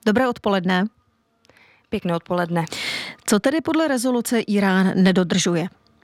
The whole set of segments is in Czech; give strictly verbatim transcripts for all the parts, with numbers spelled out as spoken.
Dobré odpoledne. Pěkné odpoledne. Co tedy podle rezoluce Irán nedodržuje?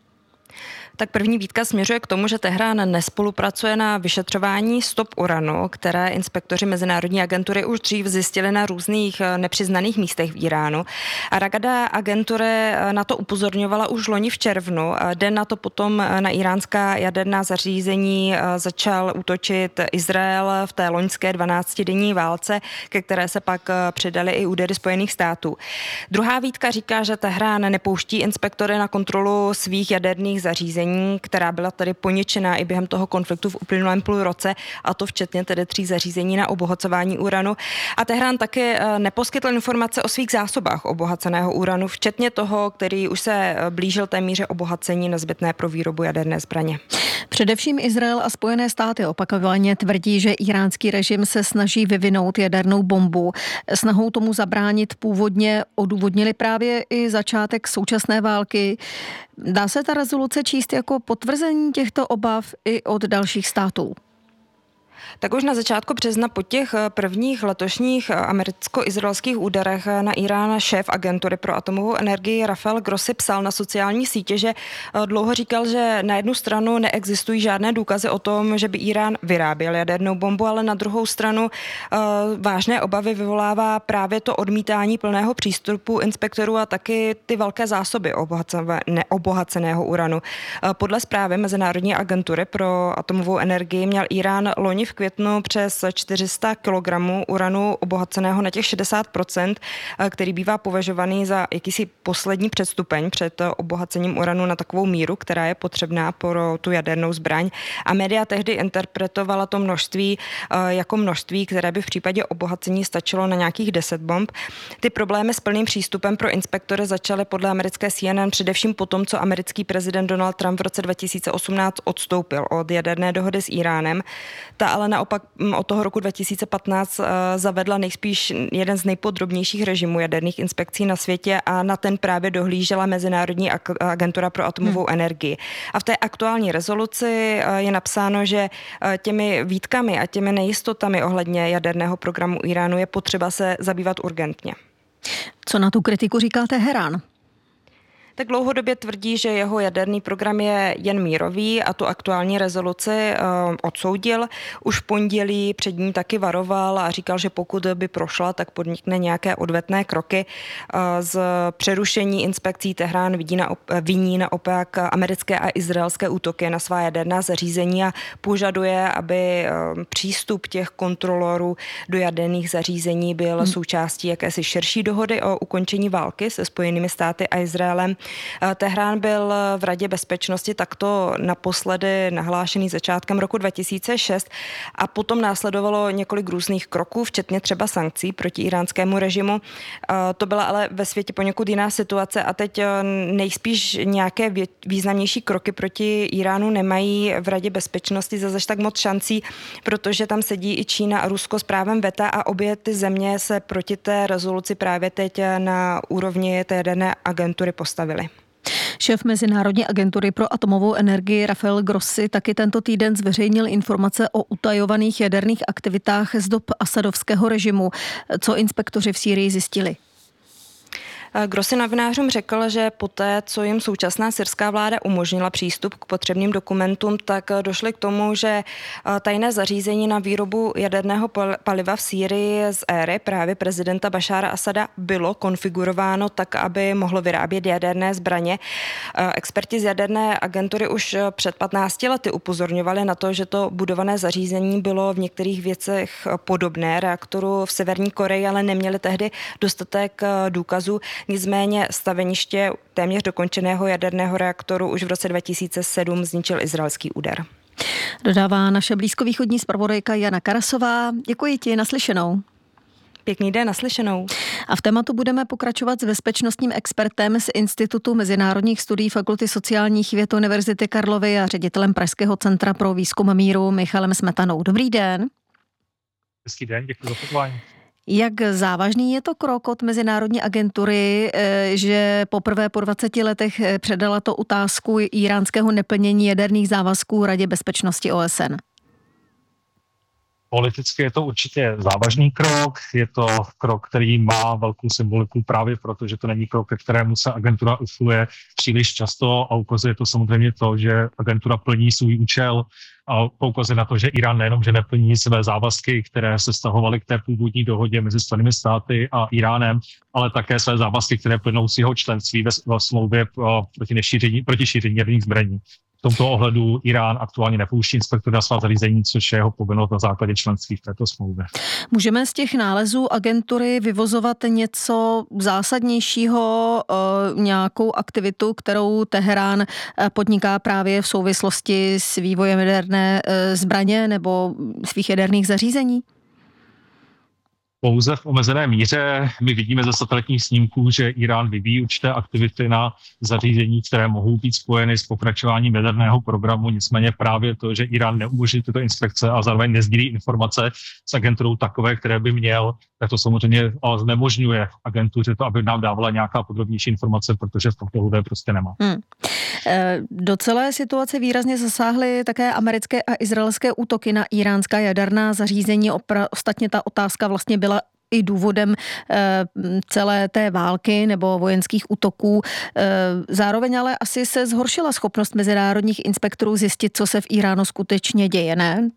Tak první výtka směřuje k tomu, že Tehrán nespolupracuje na vyšetřování stop uranu, které inspektoři Mezinárodní agentury už dřív zjistili na různých nepřiznaných místech v Iránu. A Rada agentury na to upozorňovala už loni v červnu. Den na to potom na iránská jaderná zařízení začal útočit Izrael v té loňské dvanáctidenní válce, ke které se pak přidaly i údery Spojených států. Druhá výtka říká, že Tehrán nepouští inspektory na kontrolu svých jaderných zařízení, která byla tedy poničená i během toho konfliktu v uplynulém půl roce, a to včetně tedy tří zařízení na obohacování uranu. A Tehrán také neposkytl informace o svých zásobách obohaceného uranu, včetně toho, který už se blížil té míře obohacení nezbytné pro výrobu jaderné zbraně. Především Izrael a Spojené státy opakovaně tvrdí, že iránský režim se snaží vyvinout jadernou bombu. Snahou tomu zabránit původně odůvodnili právě i začátek současné války. Dá se ta rezoluce číst jako potvrzení těchto obav i od dalších států? Tak už na začátku března po těch prvních letošních americko-izraelských úderech na Irán šéf agentury pro atomovou energii Rafael Grossi psal na sociální sítě, že dlouho říkal, že na jednu stranu neexistují žádné důkazy o tom, že by Irán vyráběl jadernou bombu, ale na druhou stranu vážné obavy vyvolává právě to odmítání plného přístupu inspektorů a taky ty velké zásoby neobohaceného uranu. Podle zprávy Mezinárodní agentury pro atomovou energii měl Irán loni v květnu přes čtyři sta kilogramů uranu obohaceného na těch šedesát procent, který bývá považovaný za jakýsi poslední předstupeň před obohacením uranu na takovou míru, která je potřebná pro tu jadernou zbraň. A média tehdy interpretovala to množství jako množství, které by v případě obohacení stačilo na nějakých deset bomb. Ty problémy s plným přístupem pro inspektory začaly podle americké C N N především po tom, co americký prezident Donald Trump v roce dva tisíce osmnáct odstoupil od jaderné dohody s Iránem. Ta ale naopak od toho roku dva tisíce patnáct zavedla nejspíš jeden z nejpodrobnějších režimů jaderných inspekcí na světě a na ten právě dohlížela Mezinárodní agentura pro atomovou hmm. energii. A v té aktuální rezoluci je napsáno, že těmi výtkami a těmi nejistotami ohledně jaderného programu Iránu je potřeba se zabývat urgentně. Co na tu kritiku říká Teherán? Tak dlouhodobě tvrdí, že jeho jaderný program je jen mírový a tu aktuální rezoluci uh, odsoudil. Už v pondělí před ní taky varoval a říkal, že pokud by prošla, tak podnikne nějaké odvetné kroky. Uh, z přerušení inspekcí Tehrán vidí na, viní naopak americké a izraelské útoky na svá jaderná zařízení a požaduje, aby uh, přístup těch kontrolorů do jaderných zařízení byl hmm. součástí jakési širší dohody o ukončení války se Spojenými státy a Izraelem. Tehrán byl v Radě bezpečnosti takto naposledy nahlášený začátkem roku dva tisíce šest a potom následovalo několik různých kroků, včetně třeba sankcí proti iránskému režimu. To byla ale ve světě poněkud jiná situace a teď nejspíš nějaké významnější kroky proti Iránu nemají v Radě bezpečnosti zase tak moc šancí, protože tam sedí i Čína a Rusko s právem veta a obě ty země se proti té rezoluci právě teď na úrovni té jaderné agentury postavily. Šéf Mezinárodní agentury pro atomovou energii Rafael Grossi taky tento týden zveřejnil informace o utajovaných jaderných aktivitách z dob asadovského režimu. Co inspektoři v Sýrii zjistili? Grossi novinářům řekl, že poté, co jim současná syrská vláda umožnila přístup k potřebným dokumentům, tak došli k tomu, že tajné zařízení na výrobu jaderného paliva v Sýrii z éry právě prezidenta Bašára Asada bylo konfigurováno tak, aby mohlo vyrábět jaderné zbraně. Experti z jaderné agentury už před patnácti lety upozorňovali na to, že to budované zařízení bylo v některých věcech podobné reaktoru v Severní Koreji, ale neměli tehdy dostatek důkazů. Nicméně staveniště téměř dokončeného jaderného reaktoru už v roce dva tisíce sedm zničil izraelský úder. Dodává naše blízkovýchodní zpravodajka Jana Karasová. Děkuji ti, naslyšenou. Pěkný den, naslyšenou. A v tématu budeme pokračovat s bezpečnostním expertem z Institutu mezinárodních studií Fakulty sociálních věd Univerzity Karlovy a ředitelem Pražského centra pro výzkum míru Michalem Smetanou. Dobrý den. Hezký den, děkuji za pozvání. Jak závažný je to krok od Mezinárodní agentury, že poprvé po dvaceti letech předala to otázku iránského neplnění jaderných závazků Radě bezpečnosti O S N? Politicky je to určitě závažný krok, je to krok, který má velkou symboliku právě proto, že to není krok, ke kterému se agentura uchyluje příliš často a ukazuje to samozřejmě to, že agentura plní svůj účel a poukazuje na to, že Irán nejenom, že neplní své závazky, které se vztahovaly k té původní dohodě mezi Spojenými státy a Iránem, ale také své závazky, které plynou z jeho členství ve, ve smlouvě proti, nešíření, proti šíření jaderných zbraní. V tomto ohledu Irán aktuálně nepouští inspektory na svá zařízení, což je jeho povinnost na základě členství v této smlouvě. Můžeme z těch nálezů agentury vyvozovat něco zásadnějšího, nějakou aktivitu, kterou Teherán podniká právě v souvislosti s vývojem jaderné zbraně nebo svých jaderných zařízení? Pouze v omezené míře. My vidíme ze satelitních snímků, že Irán vyvíjí určité aktivity na zařízení, které mohou být spojeny s pokračováním jaderného programu. Nicméně právě to, že Irán neumožní tyto inspekce a zároveň nezdílí informace s agenturou takové, které by měl, tak to samozřejmě znemožňuje agentuře to, aby nám dávala nějaká podrobnější informace, protože v tomto údaje prostě nemá. Hmm. Do celé situace výrazně zasáhly také americké a izraelské útoky na iránská jaderná zařízení. Opra- ostatně ta otázka vlastně byla i důvodem celé té války nebo vojenských útoků. Zároveň ale asi se zhoršila schopnost mezinárodních inspektorů zjistit, co se v Iránu skutečně děje, ne?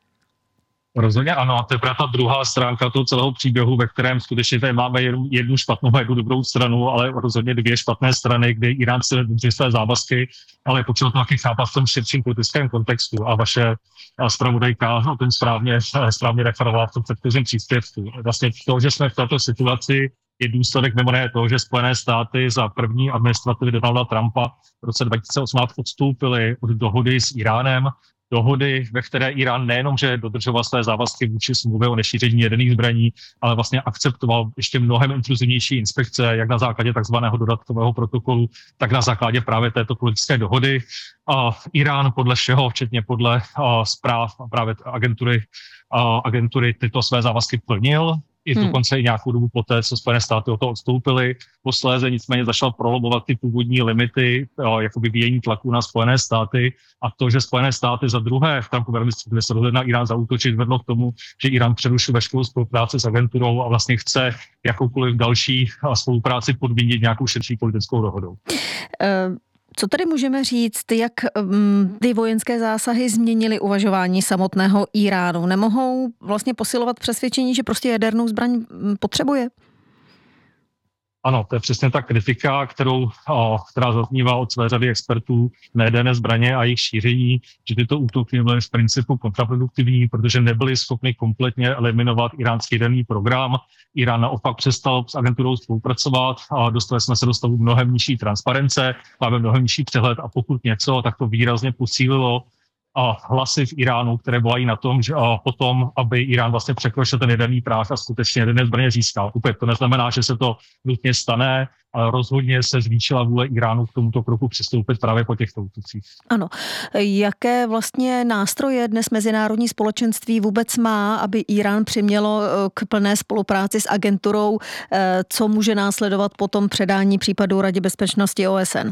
Rozhodně ano, a to je právě ta druhá stránka toho celého příběhu, ve kterém skutečně tady máme jednu, jednu špatnou a jednu dobrou stranu, ale rozhodně dvě špatné strany, kde Irán si nedrží své závazky, ale je potřeba to taky chápat v tom širším politickém kontextu a vaše zpravodajka o tom správně, správně referovala v tom předchozím příspěvku. Vlastně to, že jsme v této situaci, je důsledek mimo jiné toho, že Spojené státy za první administrativy Donalda Trumpa v roce dva tisíce osmnáct odstoupily od dohody s Iránem, dohody, ve které Irán nejenom, že dodržoval své závazky vůči smlouvě o nešíření jaderných zbraní, ale vlastně akceptoval ještě mnohem intruzivnější inspekce, jak na základě takzvaného dodatkového protokolu, tak na základě právě této politické dohody. A Irán podle všeho, včetně podle a, zpráv a právě agentury, a, agentury tyto své závazky plnil. I dokonce hmm. i nějakou dobu poté, co Spojené státy o to odstoupily. Posléze nicméně začal prolobovat ty původní limity, jako vyvíjení tlaku na Spojené státy a to, že Spojené státy za druhé v Trumpově administrativě se rozhodli na Irán zaútočit, vedlo k tomu, že Irán přerušil veškerou spolupráci s agenturou a vlastně chce jakoukoliv další spolupráci podmínit nějakou širší politickou dohodou. Uh... Co tedy můžeme říct, jak ty vojenské zásahy změnily uvažování samotného Iránu? Nemohou vlastně posilovat přesvědčení, že prostě jadernou zbraň potřebuje? Ano, to je přesně ta kritika, kterou, která zaznívá od své řady expertů na jaderné zbraně a jejich šíření, že tyto útoky byly z principu kontraproduktivní, protože nebyly schopny kompletně eliminovat iránský jaderný program. Irán naopak přestal s agenturou spolupracovat a dostali jsme se do stavu mnohem nižší transparence, máme mnohem nižší přehled a pokud něco, tak to výrazně posílilo a hlasy v Iránu, které volají na tom, že a potom, aby Irán vlastně překročil ten jaderný práh a skutečně jaderné zbraně získal. Opět to neznamená, že se to nutně stane, ale rozhodně se zvýšila vůle Iránu k tomuto kroku přistoupit právě po těchto útocích. Ano. Jaké vlastně nástroje dnes mezinárodní společenství vůbec má, aby Irán přimělo k plné spolupráci s agenturou, co může následovat potom předání případu Radě bezpečnosti O S N?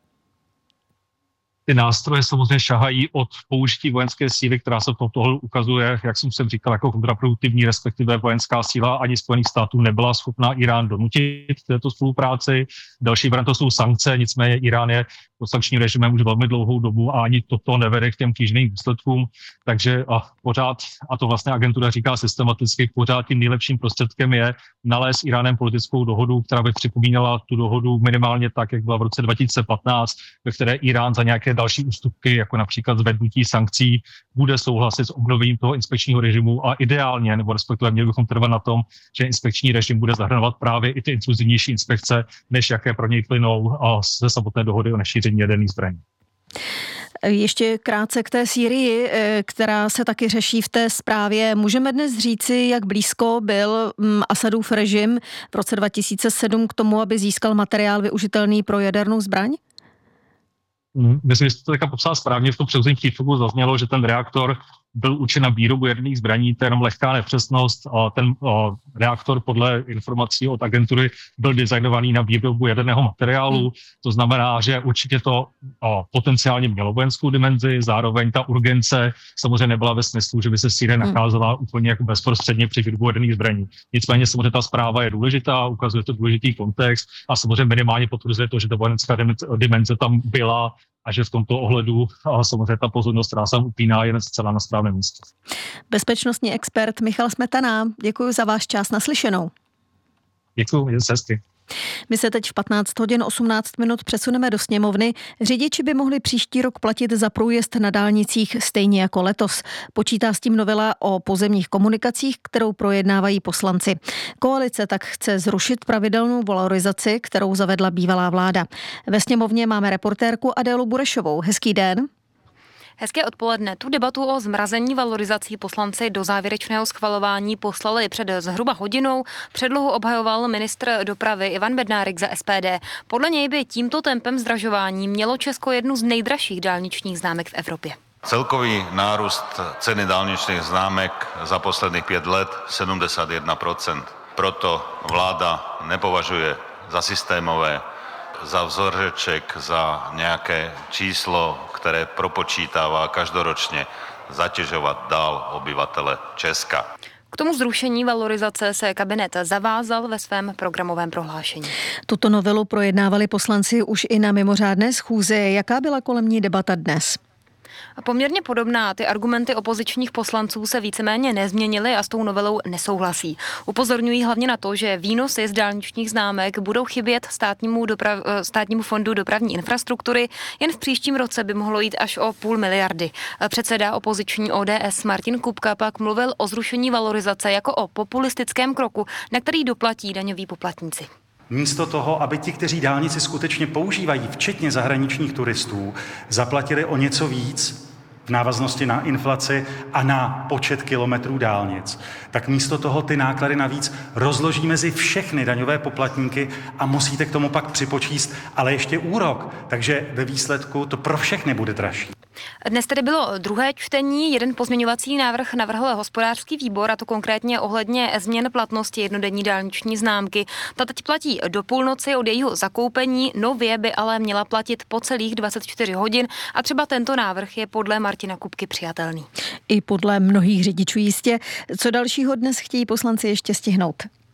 Ty nástroje samozřejmě šahají od použití vojenské síly, která se v tomto ukazuje, jak jsem říkal, jako kontraproduktivní, respektive vojenská síla ani Spojených států nebyla schopná Irán donutit k této spolupráci. Další variantou jsou sankce, nicméně Irán je pod sankčním režimem už velmi dlouhou dobu a ani toto nevede k těm kýženým výsledkům. Takže a pořád, a to vlastně agentura říká systematicky, pořád tím nejlepším prostředkem je nalézt Iránem politickou dohodu, která by připomínala tu dohodu minimálně tak, jak byla v roce dva tisíce patnáct, ve které Irán za nějaké další ústupky, jako například zvednutí sankcí, bude souhlasit s obnovením toho inspekčního režimu a ideálně, nebo respektive měli bychom trvat na tom, že inspekční režim bude zahrnovat právě i ty intruzivnější inspekce, než jaké pro něj plynou ze samotné dohody o nešíření jaderných zbraní. Ještě krátce k té Sýrii, která se taky řeší v té zprávě. Můžeme dnes říci, jak blízko byl Asadův režim v roce dva tisíce sedm k tomu, aby získal materiál využitelný pro jadernou zbraň? Myslím, že jste to teďka popsal správně, v tom předchozím příspěvku zaznělo, že ten reaktor byl určen na výrobu jaderných zbraní, to je jenom lehká nepřesnost. Ten reaktor podle informací od agentury byl designovaný na výrobu jaderného materiálu, to znamená, že určitě to potenciálně mělo vojenskou dimenzi, zároveň ta urgence samozřejmě nebyla ve smyslu, že by se Sýrie nacházela úplně jako bezprostředně při výrobu jaderných zbraní. Nicméně samozřejmě ta zpráva je důležitá, ukazuje to důležitý kontext a samozřejmě minimálně potvrzuje to, že ta vojenská dimenze tam byla a že v tomto ohledu a samozřejmě ta pozornost, která se upíná, je zcela na správném místě. Bezpečnostní expert Michal Smetana, děkuji za váš čas, naslyšenou. Děkuji, je hezky. My se teď v patnáct hodin osmnáct minut přesuneme do sněmovny. Řidiči by mohli příští rok platit za průjezd na dálnicích stejně jako letos. Počítá s tím novela o pozemních komunikacích, kterou projednávají poslanci. Koalice tak chce zrušit pravidelnou valorizaci, kterou zavedla bývalá vláda. Ve sněmovně máme reportérku Adélu Burešovou. Hezký den. Hezké odpoledne. Tu debatu o zmrazení valorizací poslanci do závěrečného schvalování poslali před zhruba hodinou. Předlohu obhajoval ministr dopravy Ivan Bednárik za S P D. Podle něj by tímto tempem zdražování mělo Česko jednu z nejdražších dálničních známek v Evropě. Celkový nárůst ceny dálničných známek za posledních pět let sedmdesát jedna procent. Proto vláda nepovažuje za systémové, za vzoreček, za nějaké číslo, které propočítává každoročně, zatěžovat dál obyvatele Česka. K tomu zrušení valorizace se kabinet zavázal ve svém programovém prohlášení. Tuto novelu projednávali poslanci už i na mimořádné schůzi. Jaká byla kolem ní debata dnes? Poměrně podobná. Ty argumenty opozičních poslanců se víceméně nezměnily a s tou novelou nesouhlasí. Upozorňují hlavně na to, že výnosy z dálničních známek budou chybět státnímu, doprav, státnímu fondu dopravní infrastruktury. Jen v příštím roce by mohlo jít až o půl miliardy. Předseda opoziční O D S Martin Kupka pak mluvil o zrušení valorizace jako o populistickém kroku, na který doplatí daňoví poplatníci. Místo toho, aby ti, kteří dálnici skutečně používají, včetně zahraničních turistů, zaplatili o něco víc v návaznosti na inflaci a na počet kilometrů dálnic, tak místo toho ty náklady navíc rozloží mezi všechny daňové poplatníky a musíte k tomu pak připočíst ale ještě úrok. Takže ve výsledku to pro všechny bude dražší. Dnes tedy bylo druhé čtení, jeden pozměňovací návrh navrhl hospodářský výbor, a to konkrétně ohledně změn platnosti jednodenní dálniční známky. Ta teď platí do půlnoci od jejího zakoupení, nově by ale měla platit po celých dvacet čtyři hodin a třeba tento návrh je podle Martina Kupky přijatelný. I podle mnohých řidičů jistě. Co dalšího dnes chtějí poslanci ještě stihnout?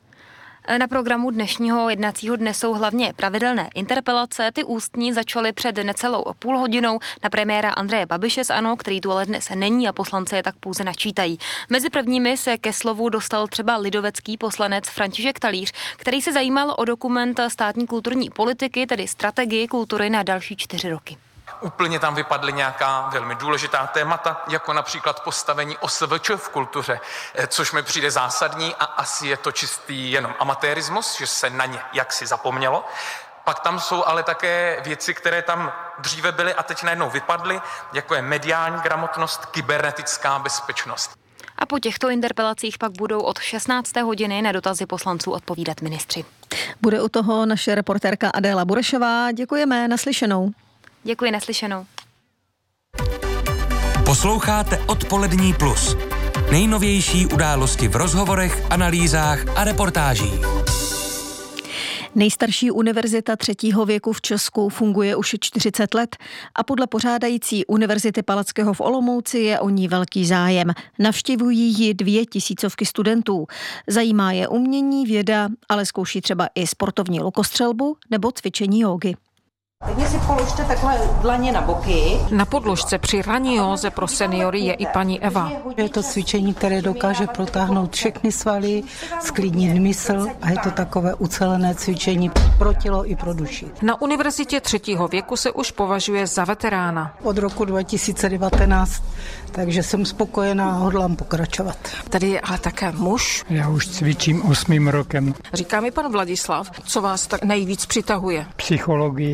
Na programu dnešního jednacího dne jsou hlavně pravidelné interpelace. Ty ústní začaly před necelou půl hodinou na premiéra Andreje Babiše z ANO, který tu ale dnes není a poslanci je tak pouze načítají. Mezi prvními se ke slovu dostal třeba lidovecký poslanec František Talíř, který se zajímal o dokument státní kulturní politiky, tedy strategii kultury na další čtyři roky. Úplně tam vypadly nějaká velmi důležitá témata, jako například postavení O S V Č v kultuře, což mi přijde zásadní a asi je to čistý jenom amatérismus, že se na ně jaksi zapomnělo. Pak tam jsou ale také věci, které tam dříve byly a teď najednou vypadly, jako je mediální gramotnost, kybernetická bezpečnost. A po těchto interpelacích pak budou od šestnácté hodiny na dotazy poslanců odpovídat ministři. Bude u toho naše reportérka Adéla Burešová. Děkujeme, naslyšenou. Děkuji, naslyšenou. Posloucháte Odpolední plus. Nejnovější události v rozhovorech, analýzách a reportážích. Nejstarší univerzita třetího věku v Česku funguje už čtyřicet let a podle pořádající Univerzity Palackého v Olomouci je o ní velký zájem. Navštěvují ji dvě tisícovky studentů. Zajímá je umění, věda, ale zkouší třeba i sportovní lukostřelbu nebo cvičení jógy. Teď si položte takhle dlaně na boky. Na podložce při ranióze pro seniory je i paní Eva. Je to cvičení, které dokáže protáhnout všechny svaly, sklidnit mysl a je to takové ucelené cvičení pro tělo i pro duši. Na univerzitě třetího věku se už považuje za veterána. Od roku dva tisíce devatenáct, takže jsem spokojená a hodlám pokračovat. Tady je ale také muž. Já už cvičím osmým rokem. Říká mi pan Vladislav, co vás tak nejvíc přitahuje. Psychologie,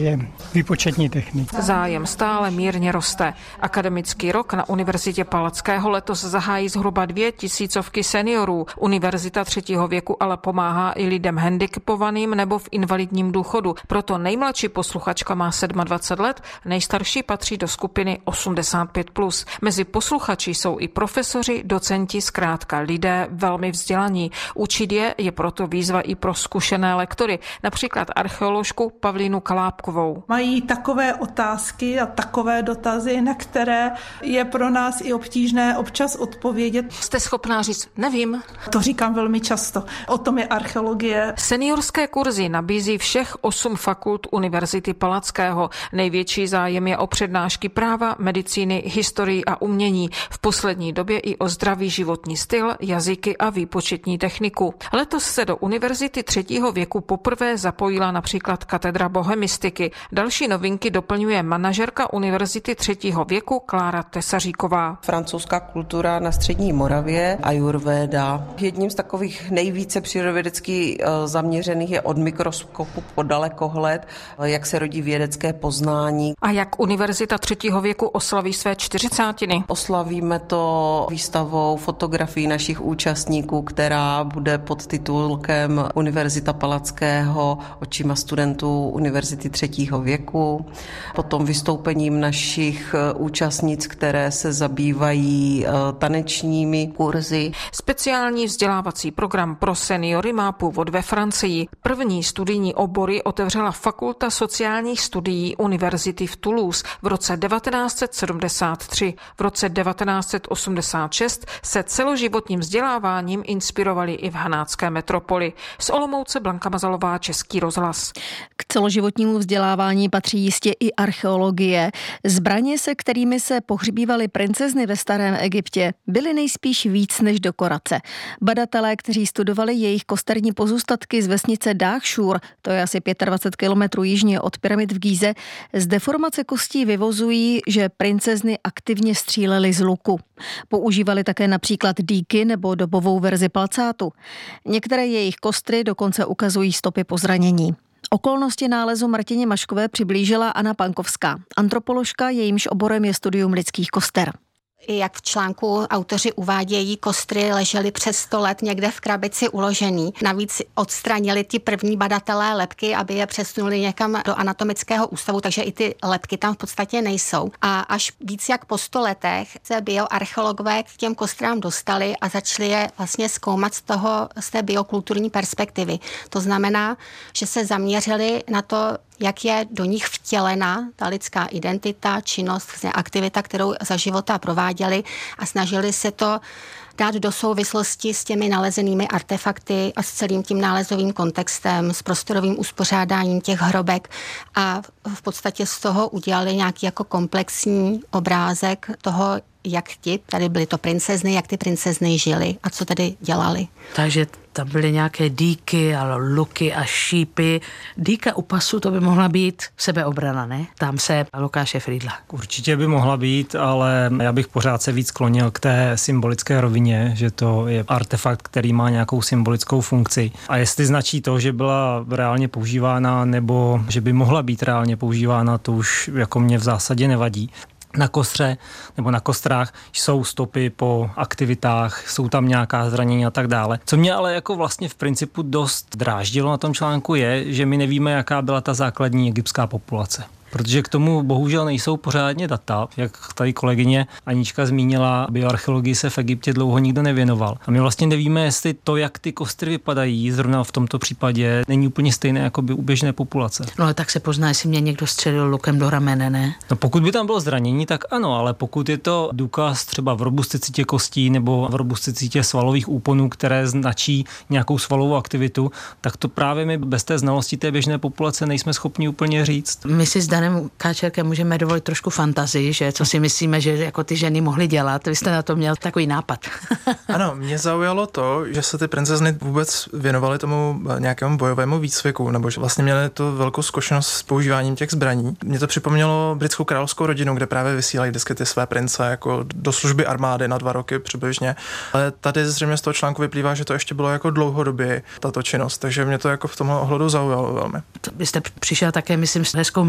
Výpočetní technik. Zájem stále mírně roste. Akademický rok na Univerzitě Palackého letos zahájí zhruba dvě tisícovky seniorů. Univerzita třetího věku ale pomáhá i lidem handicapovaným nebo v invalidním důchodu. Proto nejmladší posluchačka má dvacet sedm let, nejstarší patří do skupiny osmdesát pět plus. Mezi posluchači jsou i profesoři, docenti, zkrátka lidé velmi vzdělaní. Učit je je proto výzva i pro zkušené lektory, například archeoložku Pavlínu Kalápkovou. Mají takové otázky a takové dotazy, na které je pro nás i obtížné občas odpovědět. Jste schopná říct, nevím. To říkám velmi často. O tom je archeologie. Seniorské kurzy nabízí všech osm fakult Univerzity Palackého. Největší zájem je o přednášky práva, medicíny, historii a umění. V poslední době i o zdravý životní styl, jazyky a výpočetní techniku. Letos se do Univerzity třetího věku poprvé zapojila například katedra bohemistiky. Další novinky doplňuje manažerka Univerzity třetího věku Klára Tesaříková. Francouzská kultura na střední Moravě, ajurvéda. Jedním z takových nejvíce přírodovědecky zaměřených je od mikroskopu po dalekohled, jak se rodí vědecké poznání. A jak Univerzita třetího věku oslaví své čtyřicátiny? Oslavíme to výstavou fotografií našich účastníků, která bude pod titulkem Univerzita Palackého očima studentů Univerzity třetího věku. Potom vystoupením našich účastnic, které se zabývají tanečními kurzy. Speciální vzdělávací program pro seniory má původ ve Francii. První studijní obory otevřela Fakulta sociálních studií Univerzity v Toulouse v roce devatenáct set sedmdesát tři. V roce devatenáct set osmdesát šest se celoživotním vzděláváním inspirovali i v hanácké metropoli. Z Olomouce Blanka Mazalová, Český rozhlas. K celoživotnímu vzdělávání patří jistě i archeologie. Zbraně, se kterými se pohřbívaly princezny ve starém Egyptě, byly nejspíš víc než dekorace. Badatelé, kteří studovali jejich kosterní pozůstatky z vesnice Dáchšur, to je asi dvacet pět kilometrů jižně od pyramid v Gíze, z deformace kostí vyvozují, že princezny aktivně střílely z luku. Používali také například dýky nebo dobovou verzi palcátu. Některé jejich kostry dokonce ukazují stopy po zranění. Okolnosti nálezu Martině Maškové přiblížila Anna Pankovská, antropoložka, jejímž oborem je studium lidských koster. Jak v článku autoři uvádějí, kostry ležely přes sto let někde v krabici uložený. Navíc odstranili ty první badatelé lebky, aby je přesunuli někam do anatomického ústavu, takže i ty lebky tam v podstatě nejsou. A až víc jak po sto letech se bioarcheologové k těm kostrám dostali a začali je vlastně zkoumat z toho, z té biokulturní perspektivy. To znamená, že se zaměřili na to, jak je do nich vtělena ta lidská identita, činnost, aktivita, kterou za života prováděli, a snažili se to dát do souvislosti s těmi nalezenými artefakty a s celým tím nálezovým kontextem, s prostorovým uspořádáním těch hrobek, a v podstatě z toho udělali nějaký jako komplexní obrázek toho, jak ti, tady byly to princezny, jak ty princezny žily a co tedy dělali. Takže tam byly nějaké dýky a luky a šípy. Dýka u pasu, to by mohla být sebeobrana, ne? Tam se Lukáše Frýdla. Určitě by mohla být, ale já bych pořád se víc klonil k té symbolické rovině, že to je artefakt, který má nějakou symbolickou funkci. A jestli značí to, že byla reálně používána nebo že by mohla být reálně používána, to už jako mě v zásadě nevadí. Na kostře nebo na kostrách jsou stopy po aktivitách, jsou tam nějaká zranění a tak dále. Co mě ale jako vlastně v principu dost dráždilo na tom článku je, že my nevíme, jaká byla ta základní egyptská populace. Protože k tomu bohužel nejsou pořádně data. Jak tady kolegyně Anička zmínila, bioarcheologii se v Egyptě dlouho nikdo nevěnoval. A my vlastně nevíme, jestli to, jak ty kostry vypadají, zrovna v tomto případě, není úplně stejné jako by u běžné populace. No ale tak se pozná, jestli mě někdo střelil lukem do ramene, ne? No pokud by tam bylo zranění, tak ano, ale pokud je to důkaz třeba v robusticitě kostí nebo v robusticitě svalových úponů, které značí nějakou svalovou aktivitu, tak to právě my bez té znalosti té běžné populace nejsme schopni úplně říct. My si s Danem Káčerkem můžeme dovolit trošku fantazii, že co si myslíme, že jako ty ženy mohly dělat. Vy jste na to měl takový nápad. Ano, mě zaujalo to, že se ty princezny vůbec věnovaly tomu nějakému bojovému výcviku, nebo že vlastně měly tu velkou zkušenost s používáním těch zbraní. Mě to připomnělo britskou královskou rodinu, kde právě vysílají vždycky ty své prince jako do služby armády na dva roky přibližně. Ale tady zřejmě z toho článku vyplývá, že to ještě bylo jako dlouhodobě tato činnost, takže mě to jako v tomhle ohledu zaujalo velmi. Vy jste přišel také, myslím, s hezkou myšlenkou,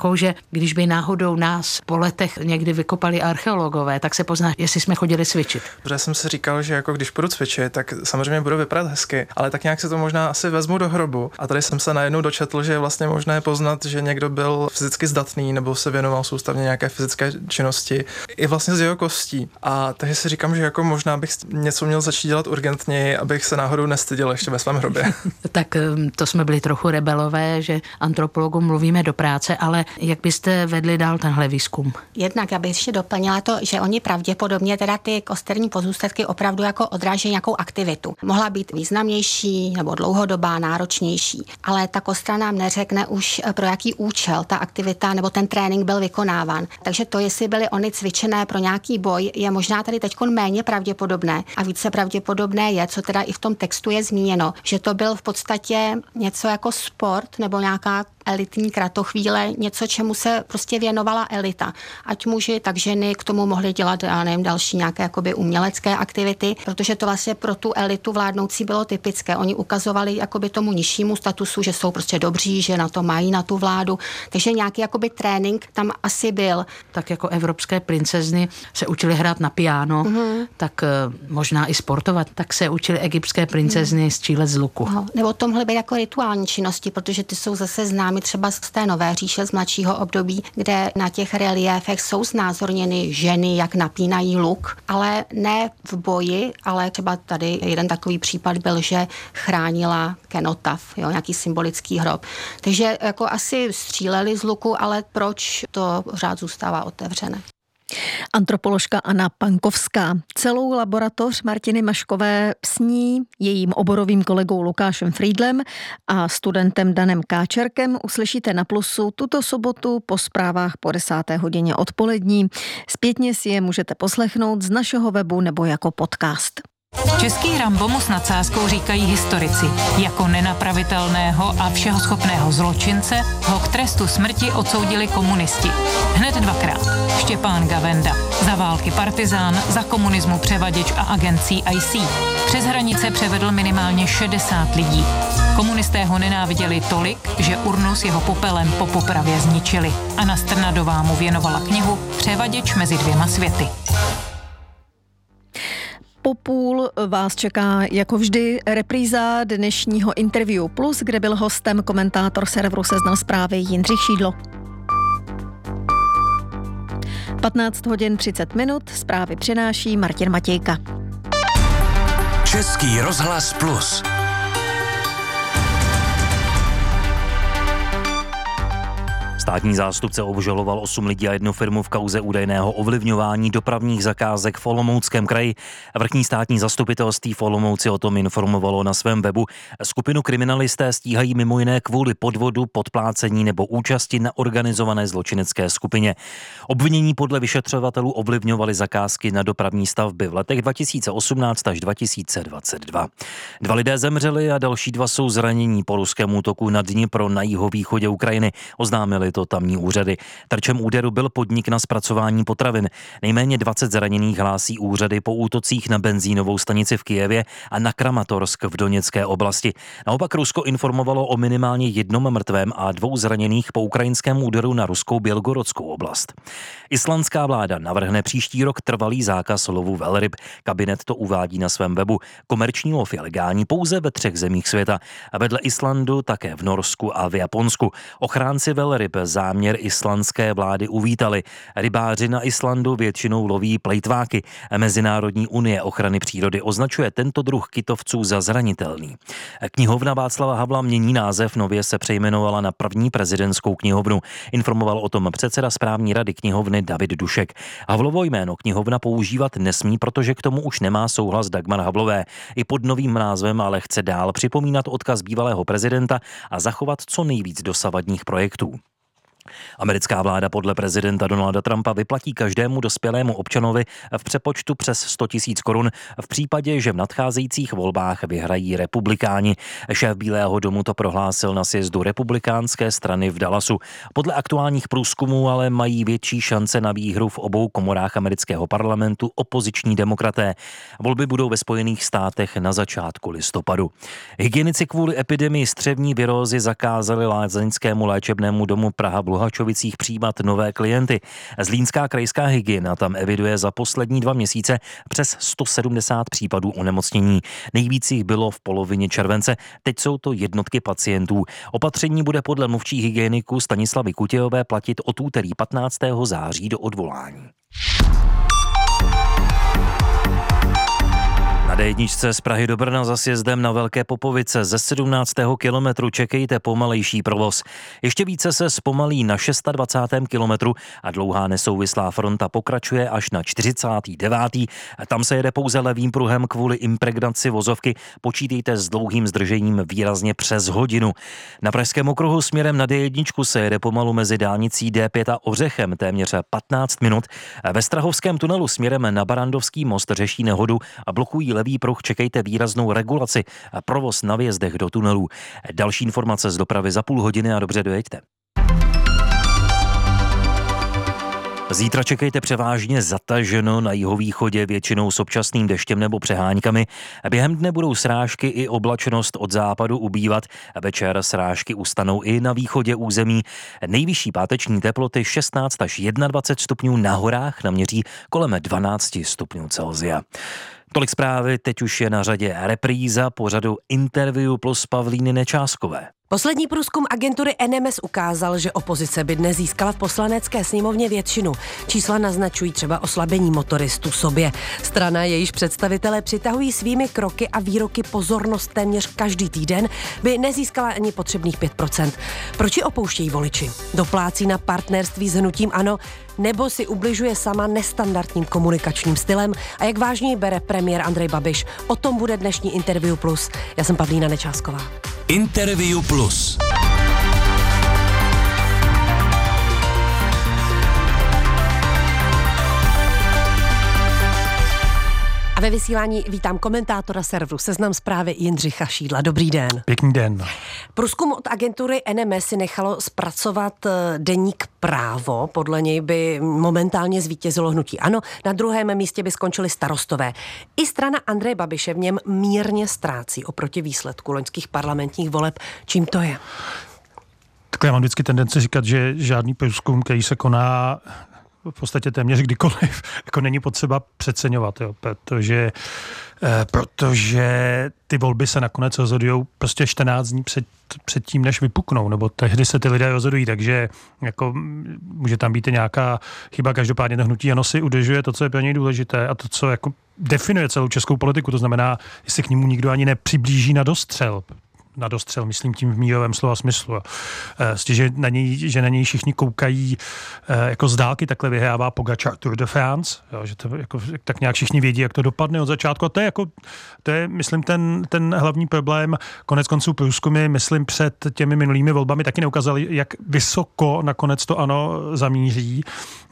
takovou, že když by náhodou nás po letech někdy vykopali archeologové, tak se pozná, jestli jsme chodili cvičit. Protože jsem si říkal, že jako když půjdu cvičit, tak samozřejmě budu vypadat hezky, ale tak nějak se to možná asi vezmu do hrobu. A tady jsem se najednou dočetl, že je vlastně možné poznat, že někdo byl fyzicky zdatný nebo se věnoval soustavně nějaké fyzické činnosti, i vlastně z jeho kostí. A takže si říkám, že jako možná bych něco měl začít dělat urgentněji, abych se náhodou nestyděl ještě ve svém hrobě. Tak to jsme byli trochu rebelové, že antropologům mluvíme do práce, ale jak byste vedli dál tenhle výzkum? Jednak já bych ještě doplnila to, že oni pravděpodobně teda ty kosterní pozůstatky opravdu jako odrážejí nějakou aktivitu. Mohla být významnější nebo dlouhodobá, náročnější, ale ta kostra nám neřekne už pro jaký účel ta aktivita nebo ten trénink byl vykonáván. Takže to, jestli byly oni cvičené pro nějaký boj, je možná tady teď méně pravděpodobné a více pravděpodobné je, co teda i v tom textu je zmíněno, že to byl v podstatě něco jako sport nebo nějaká elitní kratochvíle, něco, čemu se prostě věnovala elita. Ať muži, tak ženy k tomu mohli dělat, já nevím, další nějaké jakoby umělecké aktivity, protože to vlastně pro tu elitu vládnoucí bylo typické. Oni ukazovali jakoby tomu nižšímu statusu, že jsou prostě dobří, že na to mají na tu vládu. Takže nějaký jakoby trénink tam asi byl. Tak jako evropské princezny se učili hrát na piano, mm-hmm. tak uh, možná i sportovat, tak se učili egyptské princezny mm. střílet z luku. No, nebo tomhle být jako rituální činnosti, protože ty jsou zase známy třeba z té nové říše z mladšího období, kde na těch reliéfech jsou znázorněny ženy, jak napínají luk, ale ne v boji, ale třeba tady jeden takový případ byl, že chránila kenotaf, jo, nějaký symbolický hrob. Takže jako asi stříleli z luku, ale proč, to pořád zůstává otevřené. Antropoložka Anna Pankovská. Celou laboratoř Martiny Maškové s ní, jejím oborovým kolegou Lukášem Frýdlem a studentem Danem Káčerkem uslyšíte na Plusu tuto sobotu po zprávách po desáté hodině odpolední. Zpětně si je můžete poslechnout z našeho webu nebo jako podcast. Český Rambo mu s nadsázkou říkají historici. Jako nenapravitelného a všeho schopného zločince ho k trestu smrti odsoudili komunisti. Hned dvakrát. Štěpán Gavenda. Za války partizán, za komunismu převaděč a agent C I C. Přes hranice převedl minimálně šedesát lidí. Komunisté ho nenáviděli tolik, že urnu s jeho popelem po popravě zničili. Anna Strnadová mu věnovala knihu Převaděč mezi dvěma světy. Po půl vás čeká jako vždy repríza dnešního Interview Plus, kde byl hostem komentátor serveru Seznam Zprávy Jindřich Šídlo. patnáct hodin třicet minut, zprávy přináší Martin Matějka. Český rozhlas Plus. Státní zástupce obžaloval osm lidí a jednu firmu v kauze údajného ovlivňování dopravních zakázek v Olomouckém kraji. Vrchní státní zastupitelství v Olomouci o tom informovalo na svém webu. Skupinu kriminalisté stíhají mimo jiné kvůli podvodu, podplácení nebo účasti na organizované zločinecké skupině. Obvinění podle vyšetřovatelů ovlivňovali zakázky na dopravní stavby v letech dva tisíce osmnáct až dva tisíce dvacet dva. Dva lidé zemřeli a další dva jsou zranění po ruském útoku na Dnipro na jihovýchodě Ukrajiny, oznámili to tamní úřady. Terčem úderu byl podnik na zpracování potravin. Nejméně dvacet zraněných hlásí úřady po útocích na benzínovou stanici v Kyjevě a na Kramatorsk v Doněcké oblasti. Naopak Rusko informovalo o minimálně jednom mrtvém a dvou zraněných po ukrajinském úderu na ruskou Bělgorodskou oblast. Islandská vláda navrhne příští rok trvalý zákaz lovu velryb. Kabinet to uvádí na svém webu. Komerční lov je legální pouze ve třech zemích světa. A vedle Islandu také v Norsku a v Japonsku. Ochránci velryb záměr islandské vlády uvítali. Rybáři na Islandu většinou loví plejtváky. Mezinárodní unie ochrany přírody označuje tento druh kytovců za zranitelný. Knihovna Václava Havla mění název, nově se přejmenovala na první prezidentskou knihovnu. Informoval o tom předseda správní rady knihovny David Dušek. Havlovo jméno knihovna používat nesmí, protože k tomu už nemá souhlas Dagmar Havlové. I pod novým názvem ale chce dál připomínat odkaz bývalého prezidenta a zachovat co nejvíc dosavadních projektů. Americká vláda podle prezidenta Donalda Trumpa vyplatí každému dospělému občanovi v přepočtu přes sto tisíc korun v případě, že v nadcházejících volbách vyhrají republikáni. Šéf Bílého domu to prohlásil na sjezdu republikánské strany v Dallasu. Podle aktuálních průzkumů ale mají větší šance na výhru v obou komorách amerického parlamentu opoziční demokraté. Volby budou ve Spojených státech na začátku listopadu. Hygienici kvůli epidemii střevní virózy zakázali lázeňskému léčebnému domu Praha Bohačovicích přijímat nové klienty. Zlínská krajská hygiena tam eviduje za poslední dva měsíce přes sto sedmdesát případů onemocnění. Nejvíc jich bylo v polovině července, teď jsou to jednotky pacientů. Opatření bude podle mluvčí hygieniku Stanislavy Kutějové platit od úterý patnáctého září do odvolání. Na dé jedna z Prahy do Brna za sjezdem na Velké Popovice ze sedmnáctého kilometru čekejte pomalejší provoz. Ještě více se zpomalí na dvacátém šestém kilometru a dlouhá nesouvislá fronta pokračuje až na čtyřicátém devátém Tam se jede pouze levým pruhem kvůli impregnaci vozovky. Počítejte s dlouhým zdržením výrazně přes hodinu. Na Pražském okruhu směrem na dé jedna se jede pomalu mezi dálnicí dé pět a Ořechem téměř patnáct minut. Ve Strahovském tunelu směrem na Barandovský most řeší nehodu a blokují levý pruh, čekejte výraznou regulaci a provoz na vjezdech do tunelů. Další informace z dopravy za půl hodiny a dobře dojeďte. Zítra čekejte převážně zataženo na jihovýchodě, většinou s občasným deštěm nebo přeháňkami. Během dne budou srážky i oblačnost od západu ubývat. Večer srážky ustanou i na východě území. Nejvyšší páteční teploty šestnáct až dvacet jedna stupňů, na horách naměří kolem dvanáct stupňů Celsia. Tolik zprávy, teď už je na řadě repríza pořadu Interview plus Pavlíny Nečáskové. Poslední průzkum agentury N M S ukázal, že opozice by dnes získala v poslanecké sněmovně většinu. Čísla naznačují třeba oslabení motoristů sobě. Strana, jejíž představitelé přitahují svými kroky a výroky pozornost téměř každý týden, by nezískala ani potřebných pět procent. Proč ji opouštějí voliči? Doplácí na partnerství s hnutím ANO, nebo si ubližuje sama nestandardním komunikačním stylem a jak vážně ji bere premiér Andrej Babiš? O tom bude dnešní Interview plus. Já jsem Pavlína Nečásková. Interview plus. A ve vysílání vítám komentátora serveru Seznam Zprávy Jindřicha Šídla. Dobrý den. Pěkný den. Průzkum od agentury N M S si nechalo zpracovat deník Právo. Podle něj by momentálně zvítězilo hnutí ANO. Na druhém místě by skončili Starostové. I strana Andreje Babiše v něm mírně ztrácí oproti výsledku loňských parlamentních voleb. Čím to je? Tak já mám vždycky tendenci říkat, že žádný průzkum, který se koná v podstatě téměř kdykoliv, jako není potřeba přeceňovat, jo, protože, eh, protože ty volby se nakonec rozhodují prostě čtrnáct dní před, před tím, než vypuknou, nebo tehdy se ty lidé rozhodují, takže jako může tam být i nějaká chyba, každopádně to hnutí ANO si udržuje to, co je pro něj důležité a to, co jako definuje celou českou politiku, to znamená, jestli k němu nikdo ani nepřiblíží na dostřel, na dostřel, myslím tím v mírovém slova smyslu. Vlastně, že na něj, že na něj všichni koukají jako z dálky, takhle vyhrává Pogačar Tour de France, jo, že to jako, tak nějak všichni vědí, jak to dopadne od začátku. A to je, jako, to je myslím, ten, ten hlavní problém. Konec konců průzkumy, myslím, před těmi minulými volbami taky neukázali, jak vysoko nakonec to ANO zamíří.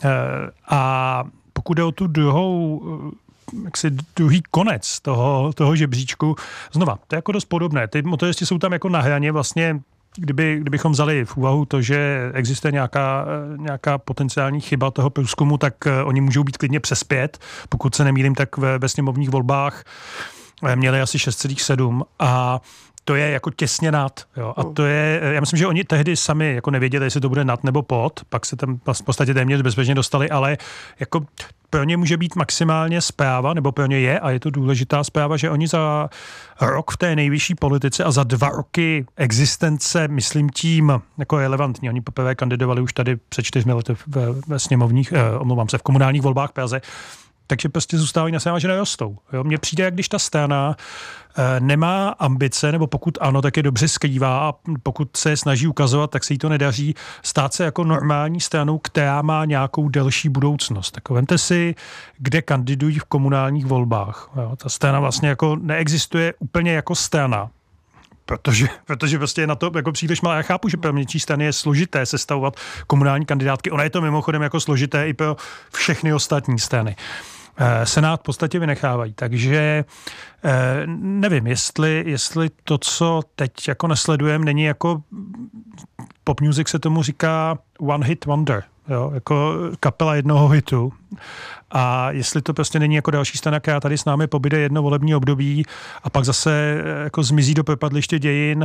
A pokud jde o tu druhou jaksi druhý konec toho, toho žebříčku. Znova, to je jako dost podobné. Ty motoristi jsou tam jako na hraně vlastně, kdyby, kdybychom vzali v úvahu to, že existuje nějaká, nějaká potenciální chyba toho průzkumu, tak oni můžou být klidně přes pět. Pokud se nemýlím, tak ve, ve sněmovních volbách měli asi šest celá sedm a to je jako těsně nad. Jo. A to je, já myslím, že oni tehdy sami jako nevěděli, jestli to bude nad nebo pod, pak se tam v podstatě téměř bezpečně dostali, ale jako pro ně může být maximálně zpráva, nebo pro ně je, a je to důležitá zpráva, že oni za rok v té nejvyšší politice a za dva roky existence, myslím tím, jako relevantní. Oni poprvé kandidovali už tady před čtyřmi lety ve, ve sněmovních, eh, omlouvám se, v komunálních volbách v Praze, takže prostě zůstávají na strana, že nerostou. Jo? Mně přijde, jak když ta strana e, nemá ambice, nebo pokud ano, tak je dobře skrývá a pokud se snaží ukazovat, tak se jí to nedaří stát se jako normální stranou, která má nějakou delší budoucnost. Tak vemte si, kde kandidují v komunálních volbách. Jo? Ta strana vlastně jako neexistuje úplně jako strana. Protože, protože prostě je na to jako příliš malé. Já chápu, že pro menší strany je složité sestavovat komunální kandidátky. Ono je to mimochodem jako složité i pro všechny ostatní strany. Senát v podstatě vynechávají, takže nevím, jestli, jestli to, co teď jako nesledujeme, není jako pop music se tomu říká one hit wonder, jo, jako kapela jednoho hitu. A jestli to prostě není jako další strana, která tady s námi pobyde jedno volební období a pak zase jako zmizí do propadliště dějin,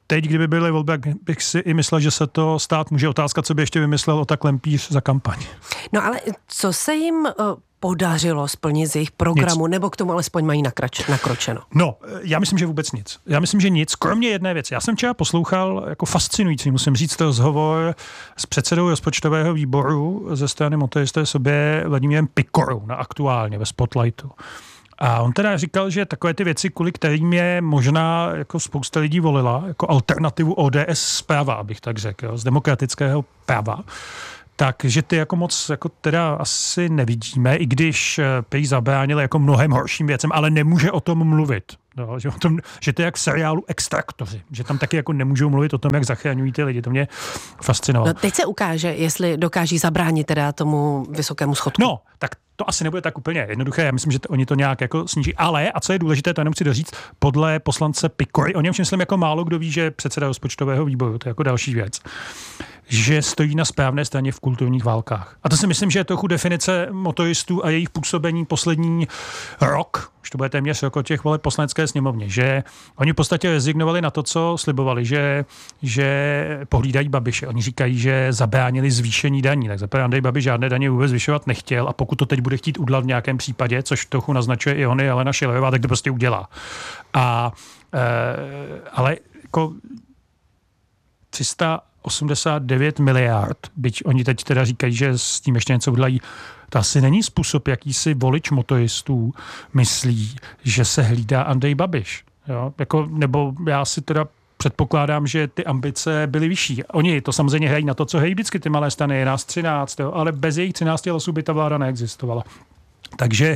teď, kdyby byly volby, bych si i myslel, že se to stát může. Otázka, co by ještě vymyslel o tak lempíř za kampaň. No ale co se jim uh, podařilo splnit z jejich programu, nic. Nebo k tomu alespoň mají nakrač, nakročeno? No, já myslím, že vůbec nic. Já myslím, že nic, kromě jedné věci. Já jsem včera poslouchal jako fascinující, musím říct, rozhovor s předsedou rozpočtového výboru ze strany Motoristé sobě Vladimírem Pikorou na Aktuálně ve Spotlightu. A on teda říkal, že takové ty věci, kvůli kterým je možná jako spousta lidí volila, jako alternativu O D S zprava, abych tak řekl, jo, z demokratického práva, takže ty jako moc jako teda asi nevidíme, i když prý zabránili jako mnohem horším věcem, ale nemůže o tom mluvit. No, že, o tom, že to je jak v seriálu Extraktoři, že tam taky jako nemůžou mluvit o tom, jak zachraňují ty lidi. To mě fascinovalo. No, teď se ukáže, jestli dokáží zabránit teda tomu vysokému schodku. No, tak to asi nebude tak úplně jednoduché. Já myslím, že to, oni to nějak jako sníží. Ale, a co je důležité, to jenom chci doříct, podle poslance Pikory, o něm myslím jako málo kdo ví, že předseda rozpočtového výboru, to je jako další věc, že stojí na správné straně v kulturních válkách. A to si myslím, že je trochu definice motoristů a jejich působení poslední rok, už to bude téměř rok od těch voleb poslanecké sněmovně, že oni v podstatě rezignovali na to, co slibovali, že, že pohlídají Babiše. Oni říkají, že zabránili zvýšení daní. Tak zaprvé Andrej Babiš žádné daně vůbec zvyšovat nechtěl a pokud to teď bude chtít udělat v nějakém případě, což trochu naznačuje i Hony Alena Schillerová, tak to prostě udělá. A, e, ale jako tři sta osmdesát devět miliard, byť oni teď teda říkají, že s tím ještě něco udělají, to asi není způsob, jaký si volič motoristů myslí, že se hlídá Andrej Babiš. Jo? Jako, nebo já si teda předpokládám, že ty ambice byly vyšší. Oni to samozřejmě hrají na to, co hrají vždycky ty malé strany, je nás třináct, jo? Ale bez jejich třinácti hlasů by ta vláda neexistovala. Takže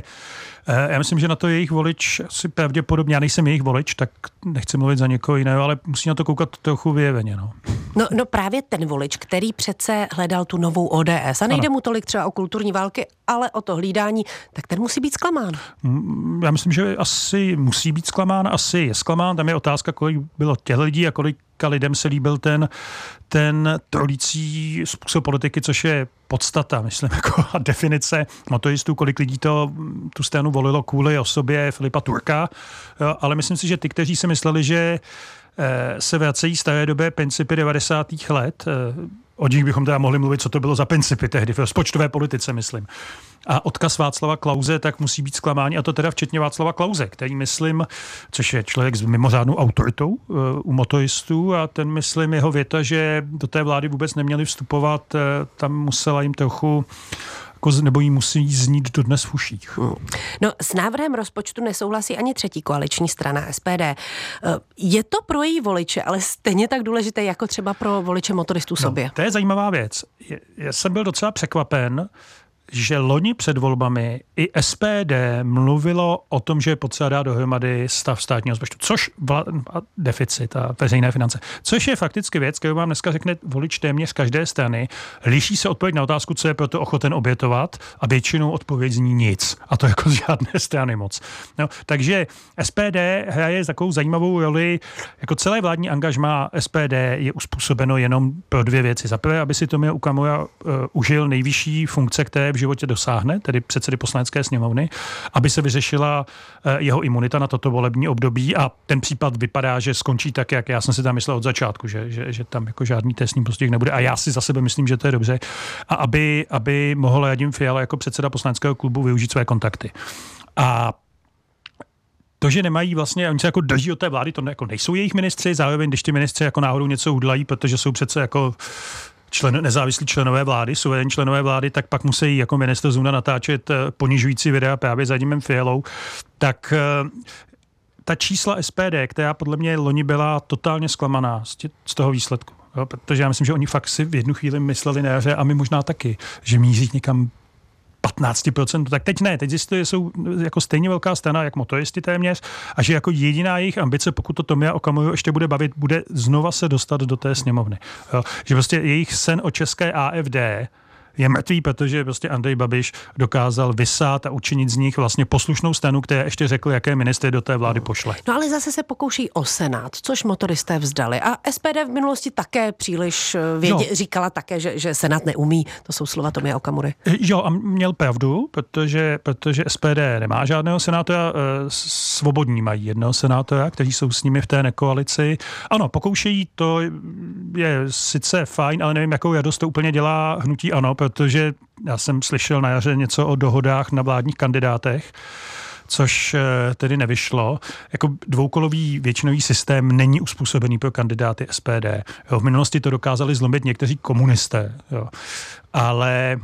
já myslím, že na to jejich volič asi pravděpodobně, já nejsem jejich volič, tak nechci mluvit za někoho jiného, ale musí na to koukat trochu vyjeveně. No. No, no právě ten volič, který přece hledal tu novou O D S a nejde ano. mu tolik třeba o kulturní války, ale o to hlídání, tak ten musí být zklamán. Já myslím, že asi musí být zklamán, asi je zklamán. Tam je otázka, kolik bylo těch lidí a kolika lidem se líbil ten, ten trolící způsob politiky, což je podstata, myslím, jako a definice motoristů, kolik lidí to tu stranu volilo kvůli osobě Filipa Turka, jo, ale myslím si, že ty, kteří si mysleli, že eh, se vracejí staré době principy devadesátých let, eh, o nich bychom teda mohli mluvit, co to bylo za principy tehdy, v rozpočtové politice, myslím. A odkaz Václava Klause, tak musí být zklamání, a to teda včetně Václava Klause, který myslím, což je člověk s mimořádnou autoritou uh, u motoristů, a ten myslím jeho věta, že do té vlády vůbec neměli vstupovat, uh, tam musela jim trochu nebo jí musí znít dodnes v uších. No, s návrhem rozpočtu nesouhlasí ani třetí koaliční strana S P D. Je to pro její voliče, ale stejně tak důležité jako třeba pro voliče motoristů sobě. No, to je zajímavá věc. Já jsem byl docela překvapen, že loni před volbami i S P D mluvilo o tom, že je potřeba dát dohromady stav státního rozpočtu, což vla, a deficit a veřejné finance, což je fakticky věc, kterou vám dneska řekne volič téměř každé strany. Liší se odpověď na otázku, co je proto ochoten obětovat, a většinou odpověď zní nic. A to jako z žádné strany moc. No, takže S P D hraje takovou zajímavou roli, jako celé vládní angažmá S P D je uspůsobeno jenom pro dvě věci. Za prvé, aby si Tomio Okamura uh, užil nejvyšší funkce, které v životě dosáhne, tedy předsedy Poslanecké sněmovny, aby se vyřešila jeho imunita na toto volební období, a ten případ vypadá, že skončí tak, jak já jsem si tam myslel od začátku, že, že, že tam jako žádný trestní postih nebude, a já si za sebe myslím, že to je dobře, a aby, aby mohl Radim Fiala jako předseda poslaneckého klubu využít své kontakty. A to, že nemají vlastně, oni se jako drží od té vlády, to jako nejsou jejich ministři, zároveň když ty ministři jako náhodou něco udělají, protože jsou přece jako člen, nezávislí členové vlády, suverénní členové vlády, tak pak musí jako ministr Zuna natáčet ponižující videa právě za Radimem Fialou. Tak ta čísla S P D, která podle mě loni byla totálně zklamaná z toho výsledku. Jo, protože já myslím, že oni fakt si v jednu chvíli mysleli na jaře, a my možná taky, že míří někam patnáct procent, tak teď ne, teď zjistili, že jsou jako stejně velká strana, jak motoristi téměř, a že jako jediná jejich ambice, pokud to Tomia Okamuru ještě bude bavit, bude znova se dostat do té sněmovny. Jo, že prostě jejich sen o české A F D je mrtvý, protože prostě Andrej Babiš dokázal vysát a učinit z nich vlastně poslušnou stranu, která ještě řekl, jaké ministry do té vlády pošle. No ale zase se pokouší o Senát, což motoristé vzdali. A S P D v minulosti také příliš vědě, no. říkala také, že, že Senát neumí. To jsou slova Tomia Okamury. Jo, a měl pravdu, protože, protože S P D nemá žádného senátora, Svobodní mají jednoho senátora, kteří jsou s nimi v té nekoalici. Ano, pokoušejí, to je sice fajn, ale nevím, jakou radost to úplně dělá hnutí ANO, protože já jsem slyšel na jaře něco o dohodách na vládních kandidátech, což tedy nevyšlo. Jako dvoukolový většinový systém není uspůsobený pro kandidáty S P D. Jo, v minulosti to dokázali zlomit někteří komunisté, jo. Ale e,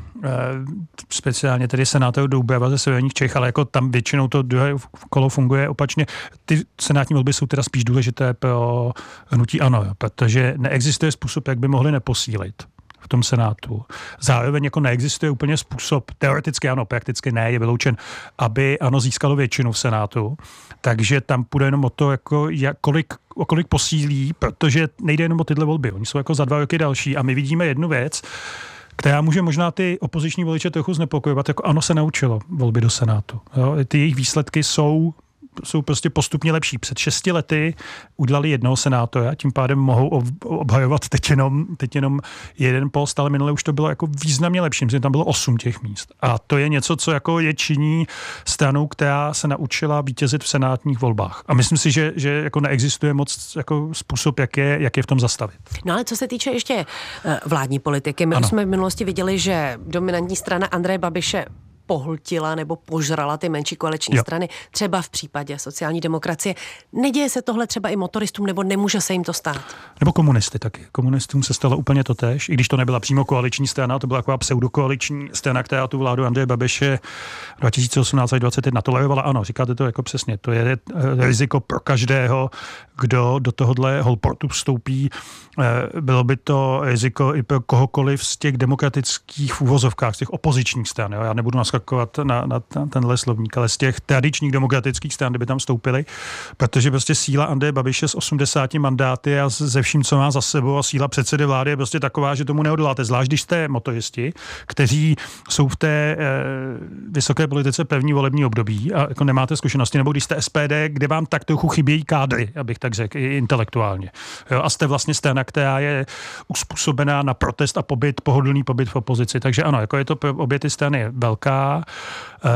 speciálně tedy senátor Doubrava ze severních Čech, ale jako tam většinou to druhé kolo funguje opačně. Ty senátní volby jsou teda spíš důležité pro hnutí ANO, jo, protože neexistuje způsob, jak by mohli neposílit v tom Senátu. Zároveň jako neexistuje úplně způsob, teoreticky ano, prakticky ne, je vyloučen, aby ANO získalo většinu v Senátu, takže tam půjde jenom o to, jako jak, kolik, o kolik posílí, protože nejde jenom o tyhle volby, oni jsou jako za dva roky další a my vidíme jednu věc, která může možná ty opoziční voliče trochu znepokojovat, jako ANO se naučilo volby do Senátu. Jo? Ty jejich výsledky jsou jsou prostě postupně lepší. Před šesti lety udělali jednoho senátora, tím pádem mohou obhajovat teď jenom, teď jenom jeden post, ale minule už to bylo jako významně lepší, protože tam bylo osm těch míst. A to je něco, co jako je činí stranou, která se naučila vítězit v senátních volbách. A myslím si, že, že jako neexistuje moc jako způsob, jak je, jak je v tom zastavit. No ale co se týče ještě vládní politiky, my ano. jsme v minulosti viděli, že dominantní strana Andreje Babiše pohltila nebo požrala ty menší koaliční jo. strany, třeba v případě sociální demokracie. Neděje se tohle třeba i motoristům, nebo nemůže se jim to stát? Nebo komunisty taky. Komunistům se stalo úplně totéž, i když to nebyla přímo koaliční strana, to byla taková pseudokoaliční strana, která tu vládu Andreje Babiše dva tisíce osmnáct až dvacet jedna tolerovala. Ano, říkáte to jako přesně. To je riziko pro každého, kdo do tohohle holportu vstoupí. Bylo by to riziko i pro kohokoliv z těch demokratických úvozovkách, z těch opozičních stran. Jo? Já nebudu naskakovat na, na tenhle slovník, ale z těch tradičních demokratických stran, kdyby tam vstoupili, protože prostě síla Andreje Babiše s osmdesáti mandáty a ze vším, co má za sebou, a síla předsedy vlády je prostě taková, že tomu neodoláte. Zvlášť když jste motoristi, kteří jsou v té eh, vysoké politice první volební období a jako nemáte zkušenosti, nebo když jste S P D, kde vám tak trochu chybějí kádry, abych tak řekl, i intelektuálně. Jo, a jste vlastně strana, která je uspůsobená na protest a pobyt, pohodlný pobyt v opozici. Takže ano, jako je to pro obě ty strany velká, uh,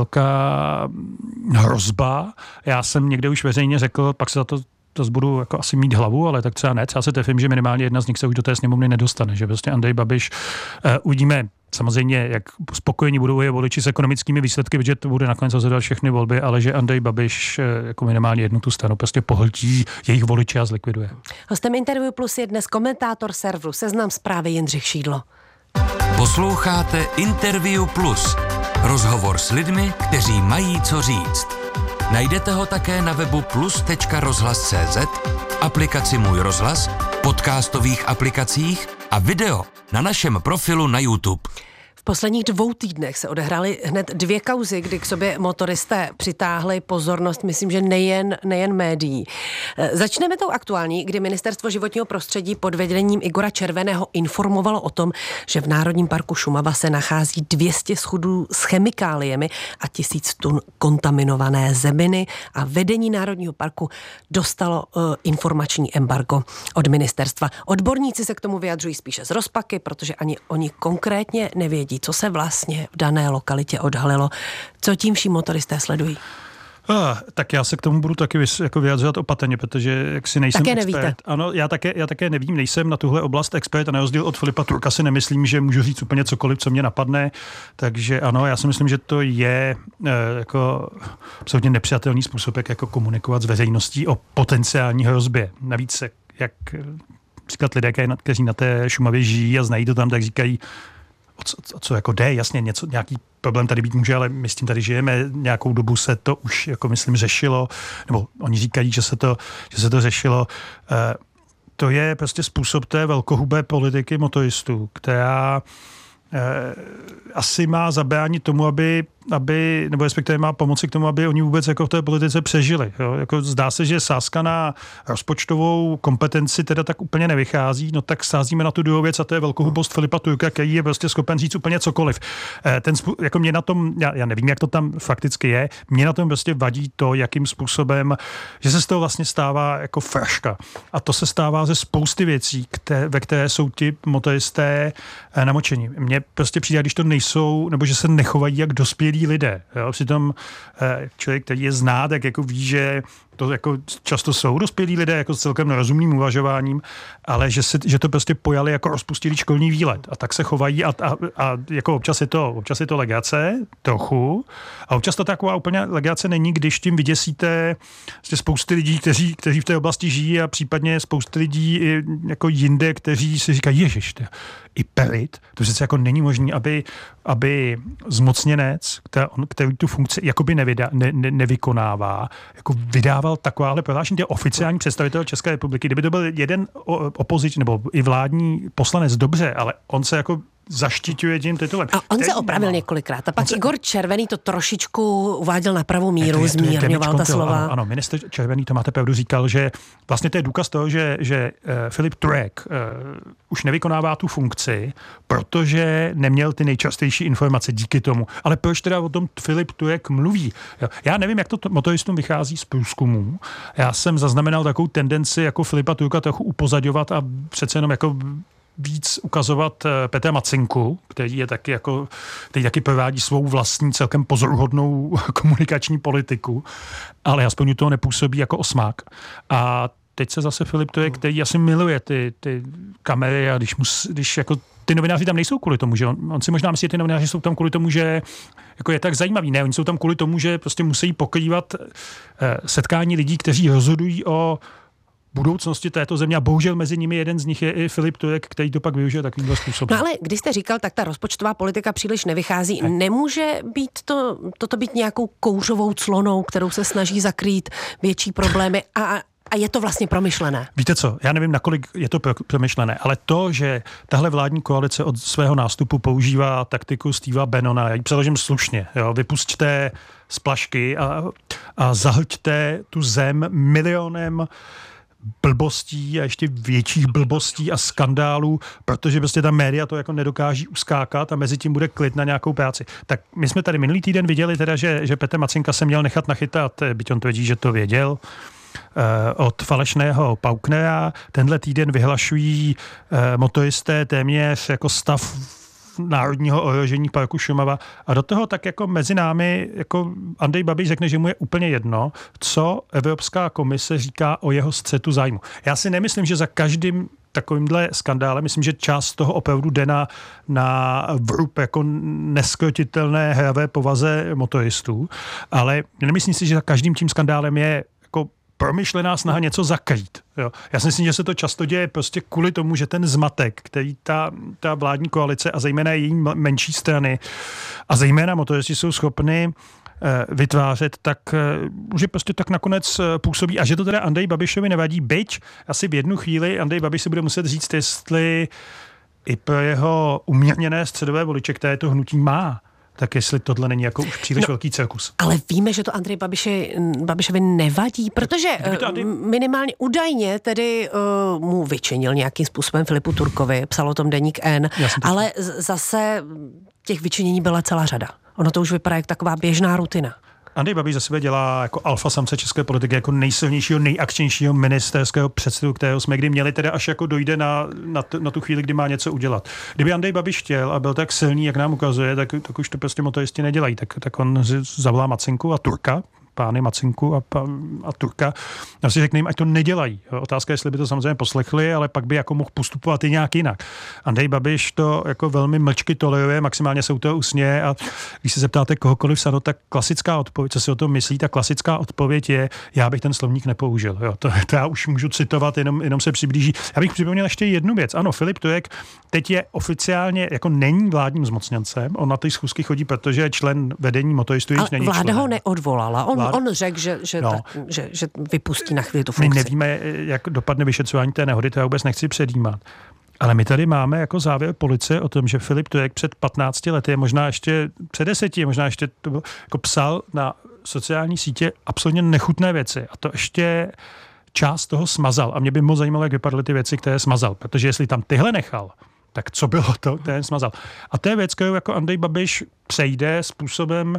velká hrozba. Já jsem někde už veřejně řekl, pak se za to to budu jako asi mít hlavu, ale tak třeba ne. Já se trefím, že minimálně jedna z nich se už do té sněmovny nedostane, že prostě Andrej Babiš, uh, uvidíme samozřejmě, jak spokojení budou je voliči s ekonomickými výsledky, protože to bude nakonec rozhodovat všechny volby, ale že Andrej Babiš jako minimálně jednu tu stranu prostě pohltí jejich voliče a zlikviduje. Hostem Interview Plus je dnes komentátor serveru Seznam Zprávy Jindřich Šídlo. Posloucháte Interview Plus. Rozhovor s lidmi, kteří mají co říct. Najdete ho také na webu plus tečka rozhlas tečka cé zet, aplikaci Můj rozhlas, podcastových aplikacích a video na našem profilu na YouTube. V posledních dvou týdnech se odehrály hned dvě kauzy, kdy k sobě motoristé přitáhli pozornost, myslím, že nejen, nejen médií. Začneme tou aktuální, kdy Ministerstvo životního prostředí pod vedením Igora Červeného informovalo o tom, že v Národním parku Šumava se nachází dvě stě schodů s chemikáliemi a tisíc tun kontaminované zeminy a vedení Národního parku dostalo uh, informační embargo od ministerstva. Odborníci se k tomu vyjadřují spíše z rozpaky, protože ani oni konkrétně nevědí, co se vlastně v dané lokalitě odhalilo. Co tím vším motoristé sledují? Ah, tak já se k tomu budu taky jako vyjadřovat opatrně, protože jak si nejsem také expert. Nevíte. Ano, já také, já také nevím, nejsem na tuhle oblast expert a na rozdíl od Filipa Turka si nemyslím, že můžu říct úplně cokoliv, co mě napadne. Takže ano, já si myslím, že to je eh, jako absolutně nepřijatelný způsob, jak jako komunikovat s veřejností o potenciální hrozbě. Navíc, jak příklad lidé, kteří na té Šumavě žijí a znají to tam, tak říkají, o co, o co jako jde, jasně něco, nějaký problém tady být může, ale my s tím tady žijeme, nějakou dobu se to už, jako myslím, řešilo, nebo oni říkají, že se to, že se to řešilo. E, to je prostě způsob té velkohubé politiky motoristů, která e, asi má zabránit tomu, aby aby, nebo respektive má pomoci k tomu, aby oni vůbec jako v té politice přežili. Jo? Jako zdá se, že sázka na rozpočtovou kompetenci teda tak úplně nevychází, no tak sázíme na tu druhou věc a to je velkohubost Filipa Turka, který je prostě schopen říct úplně cokoliv. Ten, jako mě na tom, já, já nevím, jak to tam fakticky je, mě na tom prostě vadí to, jakým způsobem, že se z toho vlastně stává jako fraška. A to se stává ze spousty věcí, které, ve které jsou ti motoristé namočení. Mně prostě přijde, když to nejsou, nebo že se nechovají jak dospělí lidé. Jo? Přitom člověk, který je zná, tak jako ví, že to jako často jsou dospělí lidé jako s celkem rozumným uvažováním, ale že, se, že to prostě pojali jako rozpustilý školní výlet a tak se chovají a, a, a jako občas je to, občas je to legrace, trochu, a občas to taková úplně legrace není, když tím vyděsíte spousty lidí, kteří, kteří v té oblasti žijí a případně spousty lidí jako jinde, kteří si říkají, ježiš, i perit, to přece jako není možné, aby, aby zmocněnec, který, který tu funkci jakoby nevydá, ne, ne, nevykonává, jako vydával takováhle prohlášení, to je oficiální představitel České republiky. Kdyby to byl jeden opozič nebo i vládní poslanec, dobře, ale on se jako zaštiťuje tím titulem. A on se opravil několikrát. A pak se... Igor Červený to trošičku uváděl na pravou míru, zmírňoval ta slova. Ano, ano, ministr Červený, to máte pravdu, říkal, že vlastně to je důkaz toho, že, že uh, Filip Turek uh, už nevykonává tu funkci, protože neměl ty nejčastější informace díky tomu. Ale proč teda o tom Filip Turek mluví? Já nevím, jak to motoristům vychází z průzkumů. Já jsem zaznamenal takovou tendenci jako Filipa Turka trochu upozadňovat a přece jenom jako víc ukazovat Petra Macinku, který je taky jako, který taky provádí svou vlastní celkem pozoruhodnou komunikační politiku, ale aspoň toho nepůsobí jako osmák. A teď se zase Filip Turek, který asi miluje ty, ty kamery a když, mus, když jako ty novináři tam nejsou kvůli tomu, že on, on si možná myslí, že ty novináři jsou tam kvůli tomu, že jako je tak zajímavý. Ne, oni jsou tam kvůli tomu, že prostě musí pokrývat eh, setkání lidí, kteří rozhodují o budoucnosti této země a bohužel mezi nimi jeden z nich je i Filip Turek, který to pak využije takovýmhle způsobem. No ale když jste říkal, tak ta rozpočtová politika příliš nevychází. Ne. Nemůže být to, toto být nějakou kouřovou clonou, kterou se snaží zakrýt větší problémy a A je to vlastně promyšlené? Víte co, já nevím, nakolik je to promyšlené, ale to, že tahle vládní koalice od svého nástupu používá taktiku Steva Bannona, já ji přeložím slušně, jo, vypusťte z plašky a, a zahlťte tu zem milionem blbostí a ještě větších blbostí a skandálů, protože prostě ta média to jako nedokáží uskákat a mezi tím bude klid na nějakou práci. Tak my jsme tady minulý týden viděli teda, že, že Petr Macinka se měl nechat nachytat, byť on tvrdí, že to věděl, od falešného Pauknera. Tenhle týden vyhlašují motoristé téměř jako stav národního ohrožení parku Šumava a do toho tak jako mezi námi jako Andrej Babiš řekne, že mu je úplně jedno, co Evropská komise říká o jeho střetu zájmu. Já si nemyslím, že za každým takovýmhle skandálem, myslím, že část toho opravdu jde na, na vrub jako neskrotitelné hravé povaze motoristů, ale nemyslím si, že za každým tím skandálem je jako promyšlená snaha něco zakrýt. Jo. Já si myslím, že se to často děje prostě kvůli tomu, že ten zmatek, který ta, ta vládní koalice a zejména její menší strany a zejména motoristi jsou schopni vytvářet, tak že prostě tak nakonec působí. A že to teda Andrej Babišovi nevadí, byť asi v jednu chvíli Andrej Babiš si bude muset říct, jestli i pro jeho umírněné středové voliče, které to hnutí má, tak jestli tohle není jako už příliš no, velký cirkus. Ale víme, že to Andrej Babiši, Babišovi nevadí, protože Andrej... minimálně údajně tedy uh, mu vyčinil nějakým způsobem Filipu Turkovi, psal o tom Deník N, ale zase těch vyčinění byla celá řada. Ono to už vypadá jako taková běžná rutina. Andrej Babiš za sebe dělá jako alfa samce české politiky, jako nejsilnějšího, nejakčnějšího ministerského předsedu, kterého jsme kdy měli, teda až jako dojde na, na, t, na tu chvíli, kdy má něco udělat. Kdyby Andrej Babiš chtěl a byl tak silný, jak nám ukazuje, tak, tak už to prostě motoristi nedělají. Tak, tak on zavolá Macinku a Turka, pány Macinku a, a Turka. Já si řeknu jim, ať to nedělají. Otázka je, jestli by to samozřejmě poslechli, ale pak by jako mohl postupovat i nějak jinak. Andrej Babiš to jako velmi mlčky toleruje, maximálně se u toho usměje a když se zeptáte kohokoliv sano, tak klasická odpověď, co si o tom myslí, ta klasická odpověď je, já bych ten slovník nepoužil. Jo, to, to já už můžu citovat, jenom, jenom se přiblíží. Já bych připomněl ještě jednu věc. Ano, Filip Turek teď je oficiálně, jako není vládním zmocněncem, on na ty schůzky chodí, protože je člen vedení motoristů, již není vláda členem. ho neodvolala. On On řekl, že, že, no. tak, že, že vypustí na chvíli tu funkci. My nevíme, jak dopadne vyšetřování té nehody, to já vůbec nechci předjímat. Ale my tady máme jako závěr policie o tom, že Filip Turek před patnácti lety, možná ještě před deseti, možná ještě to bylo, jako psal na sociální sítě absolutně nechutné věci. A to ještě část toho smazal. A mě by moc zajímalo, jak vypadaly ty věci, které smazal. Protože jestli tam tyhle nechal, tak co bylo to, které smazal. A to je věc, kterou jako Andrej Babiš přejde způsobem,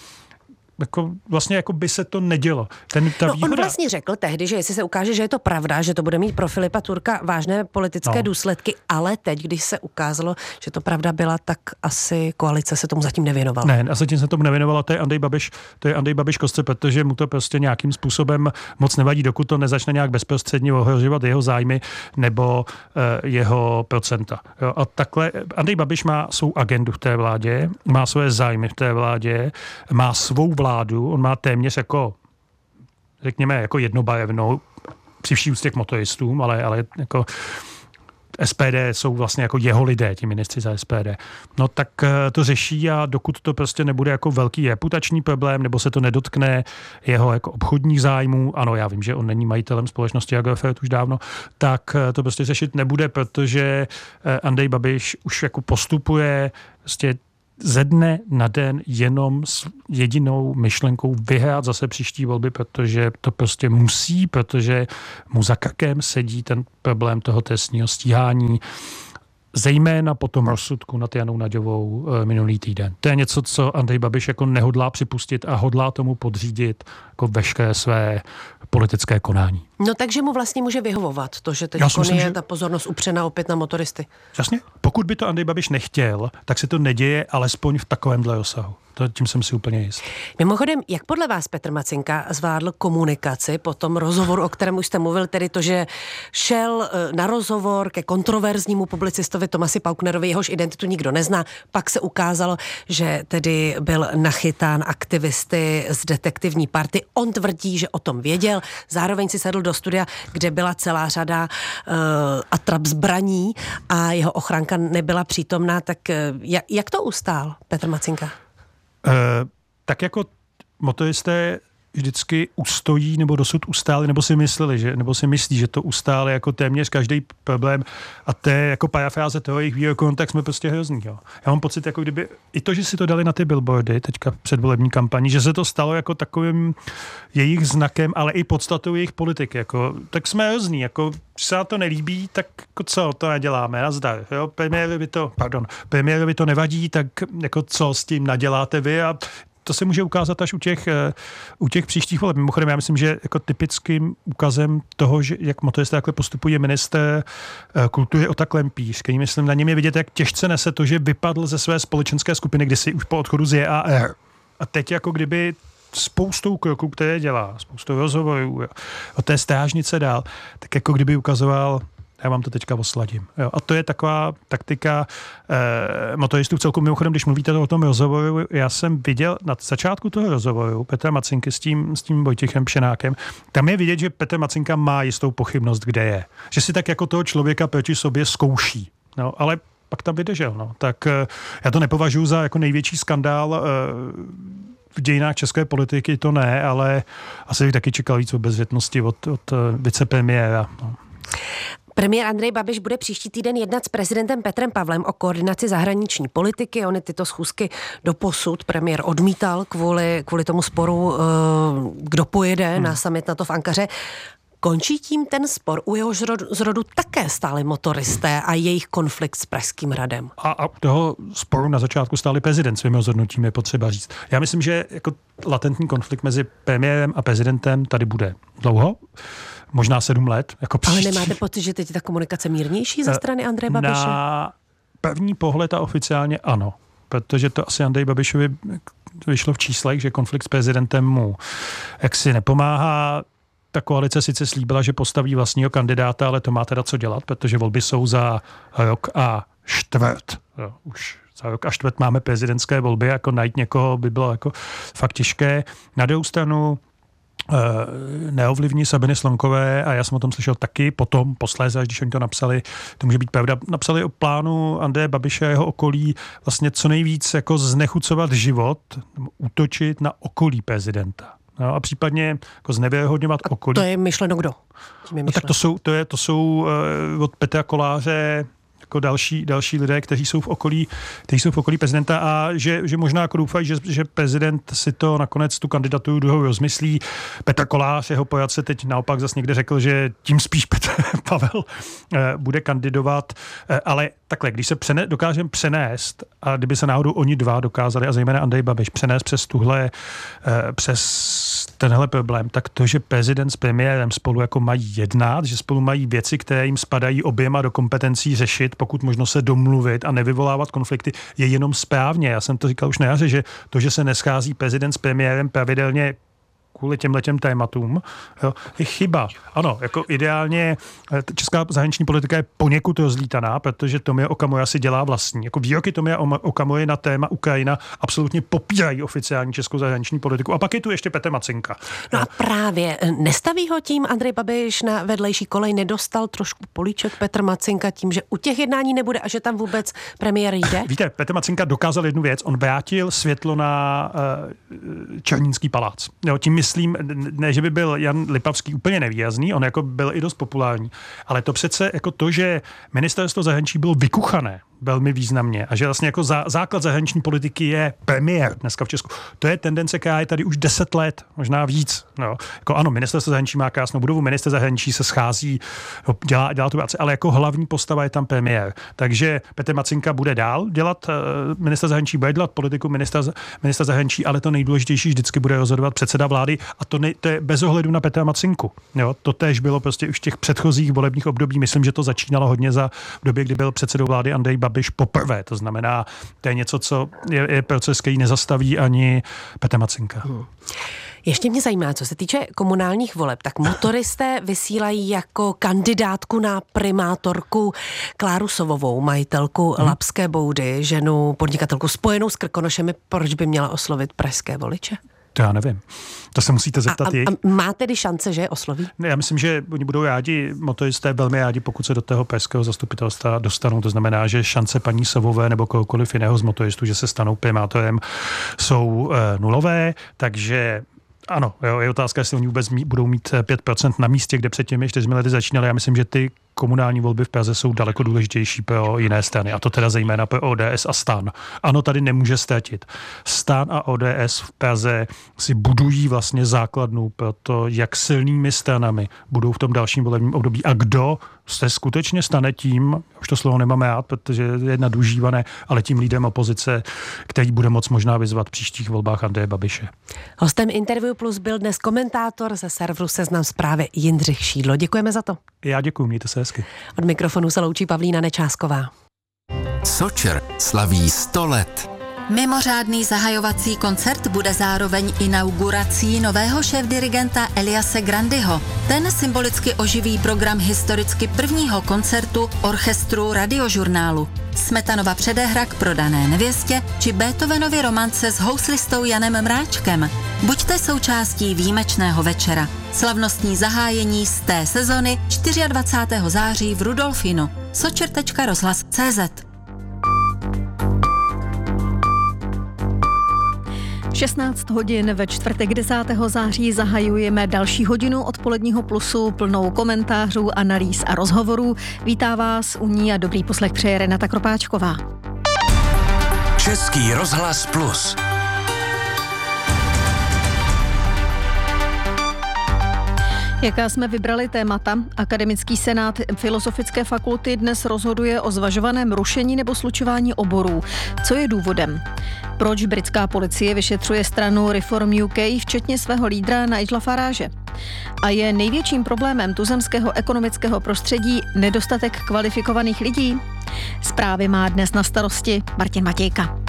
jako vlastně jako by se to nedělo. Ten, ta no, výhoda... On vlastně řekl tehdy, že jestli se ukáže, že je to pravda, že to bude mít pro Filipa Turka vážné politické no. důsledky, ale teď, když se ukázalo, že to pravda byla, tak asi koalice se tomu zatím nevěnovala. Ne, a zatím se tomu nevěnovala, to je Andrej Babiš, to je Andrej Babiš kostce, protože mu to prostě nějakým způsobem moc nevadí, dokud to nezačne nějak bezprostředně ohrožovat jeho zájmy nebo uh, jeho procenta. Jo, a takhle Andrej Babiš má svou agendu v té vládě, má svoje zájmy v té vládě, má svou vládu vládu, on má téměř jako, řekněme, jako jednobarevnou, při vší úctě k motoristům, ale, ale jako S P D jsou vlastně jako jeho lidé, ti ministři za S P D. No tak to řeší a dokud to prostě nebude jako velký reputační problém, nebo se to nedotkne jeho jako obchodních zájmů, ano, já vím, že on není majitelem společnosti Agrofert už dávno, tak to prostě řešit nebude, protože Andrej Babiš už jako postupuje prostě ze dne na den jenom s jedinou myšlenkou vyhrát zase příští volby, protože to prostě musí, protože mu za krkem sedí ten problém toho trestního stíhání, zejména po tom rozsudku nad Janou Nagyovou minulý týden. To je něco, co Andrej Babiš jako nehodlá připustit a hodlá tomu podřídit jako veškeré své politické konání. No takže mu vlastně může vyhovovat to, že teď je že... ta pozornost upřena opět na motoristy. Jasně. Pokud by to Andrej Babiš nechtěl, tak se to neděje alespoň v takovémhle rozsahu. To, tím jsem si úplně jist. Mimochodem, jak podle vás Petr Macinka zvládl komunikaci po tom rozhovoru, o kterém už jste mluvil, tedy to, že šel na rozhovor ke kontroverznímu publicistovi Tomasi Pauknerovi, jehož identitu nikdo nezná, pak se ukázalo, že tedy byl nachytán aktivisty z detektivní party. On tvrdí, že o tom věděl, zároveň si sedl do studia, kde byla celá řada uh, atrap zbraní a jeho ochranka nebyla přítomná, tak uh, jak, jak to ustál Petr Macinka? Uh, tak jako motoristé vždycky ustojí, nebo dosud ustáli, nebo si mysleli, že, nebo si myslí, že to ustáli jako téměř každý problém a to je jako parafráze toho jejich výroku, tak jsme prostě hrozný. Jo. Já mám pocit, jako kdyby i to, že si to dali na ty billboardy teďka předvolební kampaní, že se to stalo jako takovým jejich znakem, ale i podstatou jejich politiky. Jako, tak jsme hrozný, jako když se to nelíbí, tak jako co, to neděláme, nazdar. Jo. Premiérovi to, pardon, premiérovi to nevadí, tak jako co s tím naděláte vy a to se může ukázat až u těch, u těch příštích voleb. Mimochodem, já myslím, že jako typickým ukazem toho, že jak motoristé takhle postupují, je ministr kultury Ota Klempíř, který myslím na něm je vidět, jak těžce nese to, že vypadl ze své společenské skupiny kdysi už po odchodu z J A R. A teď jako kdyby spoustou kroků, které dělá, spoustou rozhovorů o té strážnice dál, tak jako kdyby ukazoval, já vám to teďka osladím. Jo. A to je taková taktika eh, motoristů v celku. Mimochodem, když mluvíte o tom rozhovoru, já jsem viděl na začátku toho rozhovoru Petra Macinky s tím, s tím Vojtěchem Pšenákem, tam je vidět, že Petr Macinka má jistou pochybnost, kde je. Že si tak jako toho člověka proti sobě zkouší. No, ale pak tam vydržel. No. Tak eh, já to nepovažuji za jako největší skandál eh, v dějinách české politiky, to ne, ale asi bych taky čekal víc obezřetnosti od, od vicepremiéra. No. Premiér Andrej Babiš bude příští týden jednat s prezidentem Petrem Pavlem o koordinaci zahraniční politiky. Ony tyto schůzky doposud premiér odmítal kvůli, kvůli tomu sporu, kdo pojede hmm. na summit NATO v Ankaře. Končí tím ten spor, u jehož zrodu také stáli motoristé a jejich konflikt s Pražským hradem? A, a toho sporu na začátku stáli prezident svým rozhodnutím, je potřeba říct. Já myslím, že jako latentní konflikt mezi premiérem a prezidentem tady bude dlouho, možná sedm let. Jako Ale nemáte pocit, že teď je ta komunikace mírnější ze strany Andreje Babiše? Na první pohled a oficiálně ano, protože to asi Andrej Babišovi vyšlo v číslech, že konflikt s prezidentem mu jaksi nepomáhá. Ta koalice sice slíbila, že postaví vlastního kandidáta, ale to má teda co dělat, protože volby jsou za rok a čtvrt. Jo, už za rok a čtvrt máme prezidentské volby, jako najít někoho by bylo jako fakt těžké. Na druhou stranu neovlivní Sabiny Slonkové, a já jsem o tom slyšel taky potom, posléze, až když oni to napsali, to může být pravda, napsali o plánu Andreje Babiše a jeho okolí vlastně co nejvíc jako znechucovat život, útočit na okolí prezidenta. No, a případně jako znevěrohodňovat okolí. To je myšleno kdo? No, tak to jsou, to je, to jsou uh, od Petra Koláře jako další, další lidé, kteří jsou v okolí, kteří jsou v okolí prezidenta a že, že možná jako doufají, že, že prezident si to nakonec tu kandidaturu druhou rozmyslí. Petr Kolář, jeho poradce, teď naopak zase někde řekl, že tím spíš Petr Pavel bude kandidovat, ale takhle, když se přene, dokážeme přenést, a kdyby se náhodou oni dva dokázali, a zejména Andrej Babiš, přenést přes tuhle, přes tenhle problém, tak to, že prezident s premiérem spolu jako mají jednat, že spolu mají věci, které jim spadají oběma do kompetencí řešit, pokud možno se domluvit a nevyvolávat konflikty, je jenom správně. Já jsem to říkal už na jaře, že to, že se neschází prezident s premiérem pravidelně kvůli těmhletěm tématům, jo, je chyba. Ano, jako ideálně česká zahraniční politika je poněkud rozlítaná, protože Tomio Okamura si dělá vlastní. Jako výroky Tomia Okamury na téma Ukrajina absolutně popírají oficiální českou zahraniční politiku. A pak je tu ještě Petr Macinka. No a právě nestaví ho tím Andrej Babiš na vedlejší kolej, nedostal trošku políček Petr Macinka tím, že u těch jednání nebude a že tam vůbec premiér jde? Víte, Petr Macinka dokázal jednu věc, on vrátil světlo na uh, Černínský palác. Jo, tím myslím, ne, že by byl Jan Lipavský úplně nevýrazný, on jako byl i dost populární, ale to přece jako to, že ministerstvo zahraničí bylo vykuchané velmi významně a že vlastně jako zá, základ zahraniční politiky je premiér dneska v Česku. To je tendence, která je tady už deset let, možná víc. No. Jako ano, ministerstvo zahraničí má krásnou budovu, minister zahraničí se schází, dělá, dělá tu práci, ale jako hlavní postava je tam premiér. Takže Petr Macinka bude dál dělat, minister zahraničí bude dělat politiku ministra, ministra zahraničí, ale to nejdůležitější vždycky bude rozhodovat předseda vlády a to, ne, to je bez ohledu na Petra Macinku. Jo. To též bylo prostě už v těch předchozích volebních období. Myslím, že to začínalo hodně za v době, kdy byl předsedou vlády Andrej Babiš poprvé. To znamená, to je něco, co je, je proces, který nezastaví ani Petr Macinka. Hmm. Ještě mě zajímá, co se týče komunálních voleb, tak motoristé vysílají jako kandidátku na primátorku Kláru Sovovou, majitelku hmm. Labské boudy, ženu podnikatelku spojenou s Krkonošemi. Proč by měla oslovit pražské voliče? To já nevím. To se musíte zeptat jich. A má tedy šance, že je osloví? Já myslím, že oni budou rádi, motoristé velmi rádi, pokud se do toho pražského zastupitelstva dostanou. To znamená, že šance paní Sovové nebo kohokoliv jiného z motoristů, že se stanou primátorem, jsou e, nulové, takže ano, jo, je otázka, jestli oni vůbec mít, budou mít pět procent na místě, kde před těmi čtyřmi lety začínali. Já myslím, že ty komunální volby v Praze jsou daleko důležitější pro jiné strany, a to teda zejména pro O D S a STAN. Ano, tady nemůže ztratit. STAN a O D S v Praze si budují vlastně základnu pro to, jak silnými stranami budou v tom dalším volebním období a kdo se skutečně stane tím, už to slovo nemáme rád, protože je nadužívané, ale tím lídrem opozice, který bude moc možná vyzvat v příštích volbách Andreje Babiše. Hostem Interview Plus byl dnes komentátor ze serveru Seznam Zprávy Jindřich Šídlo. Děkujeme za to. Já děkuji, mějte se hezky. Od mikrofonu se loučí Pavlína Nečásková. Sočer slaví sto let. Mimořádný zahajovací koncert bude zároveň inaugurací nového šéfdirigenta Eliase Grandyho. Ten symbolicky oživí program historicky prvního koncertu orchestru Radiožurnálu. Smetanova předehra k Prodané nevěstě či Beethovenovy romance s houslistou Janem Mráčkem. Buďte součástí výjimečného večera. Slavnostní zahájení z té sezony dvacátého čtvrtého září v Rudolfinu. sočer tečka rozhlas tečka cé zet. šestnáct hodin ve čtvrtek desátého září zahajujeme další hodinu odpoledního Plusu plnou komentářů, analýz a rozhovorů. Vítá vás u ní a dobrý poslech přeje Renata Kropáčková. Český rozhlas Plus. Jaká jsme vybrali témata? Akademický senát Filozofické fakulty dnes rozhoduje o zvažovaném rušení nebo slučování oborů. Co je důvodem? Proč britská policie vyšetřuje stranu Reform U K, včetně svého lídra Nigela Farage? A je největším problémem tuzemského ekonomického prostředí nedostatek kvalifikovaných lidí? Zprávy má dnes na starosti Martin Matějka.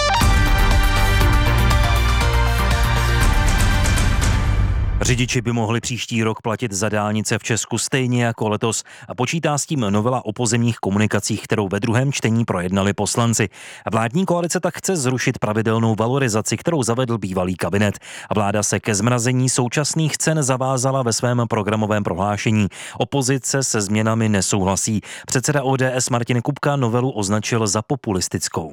Řidiči by mohli příští rok platit za dálnice v Česku stejně jako letos a počítá s tím novela o pozemních komunikacích, kterou ve druhém čtení projednali poslanci. Vládní koalice tak chce zrušit pravidelnou valorizaci, kterou zavedl bývalý kabinet. A vláda se ke zmrazení současných cen zavázala ve svém programovém prohlášení. Opozice se změnami nesouhlasí. Předseda O D S Martin Kupka novelu označil za populistickou.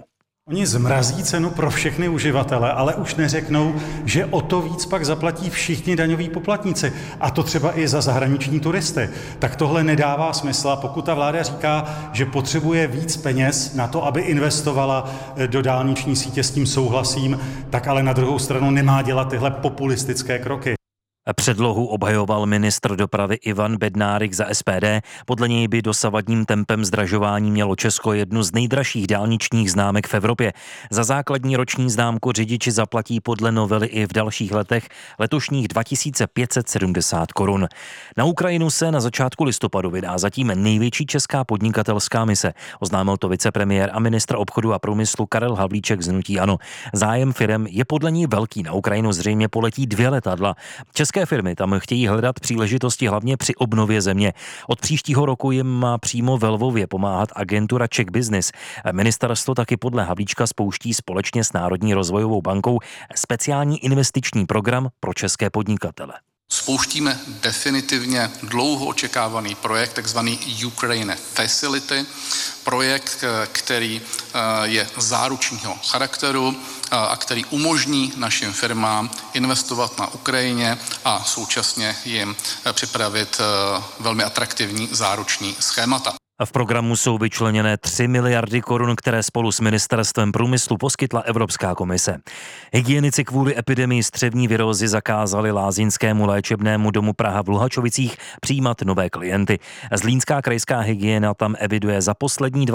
Oni zmrazí cenu pro všechny uživatele, ale už neřeknou, že o to víc pak zaplatí všichni daňoví poplatníci. A to třeba i za zahraniční turisty. Tak tohle nedává smysl. A pokud ta vláda říká, že potřebuje víc peněz na to, aby investovala do dálniční sítě, s tím souhlasím, tak ale na druhou stranu nemá dělat tyhle populistické kroky. Předlohu obhajoval ministr dopravy Ivan Bednárik za S P D. Podle něj by dosavadním tempem zdražování mělo Česko jednu z nejdražších dálničních známek v Evropě. Za základní roční známku řidiči zaplatí podle novely i v dalších letech letošních dva tisíce pět set sedmdesát korun. Na Ukrajinu se na začátku listopadu vydá zatím největší česká podnikatelská mise. Oznámil to vicepremiér a ministr obchodu a průmyslu Karel Havlíček z hnutí ANO. Zájem firem je podle ní velký. Na Ukrajinu zřejmě poletí dvě letadla. České firmy tam chtějí hledat příležitosti hlavně při obnově země. Od příštího roku jim má přímo ve Lvově pomáhat agentura Czech Business. Ministerstvo taky podle Havlíčka spouští společně s Národní rozvojovou bankou speciální investiční program pro české podnikatele. Spouštíme definitivně dlouho očekávaný projekt, takzvaný Ukraine Facility, projekt, který je záručního charakteru a který umožní našim firmám investovat na Ukrajině a současně jim připravit velmi atraktivní záruční schémata. V programu jsou vyčleněné tři miliardy korun, které spolu s ministerstvem průmyslu poskytla Evropská komise. Hygienici kvůli epidemii střevní virózy zakázali lázeňskému léčebnému domu Praha v Luhačovicích přijímat nové klienty. Zlínská krajská hygiena tam eviduje za poslední dva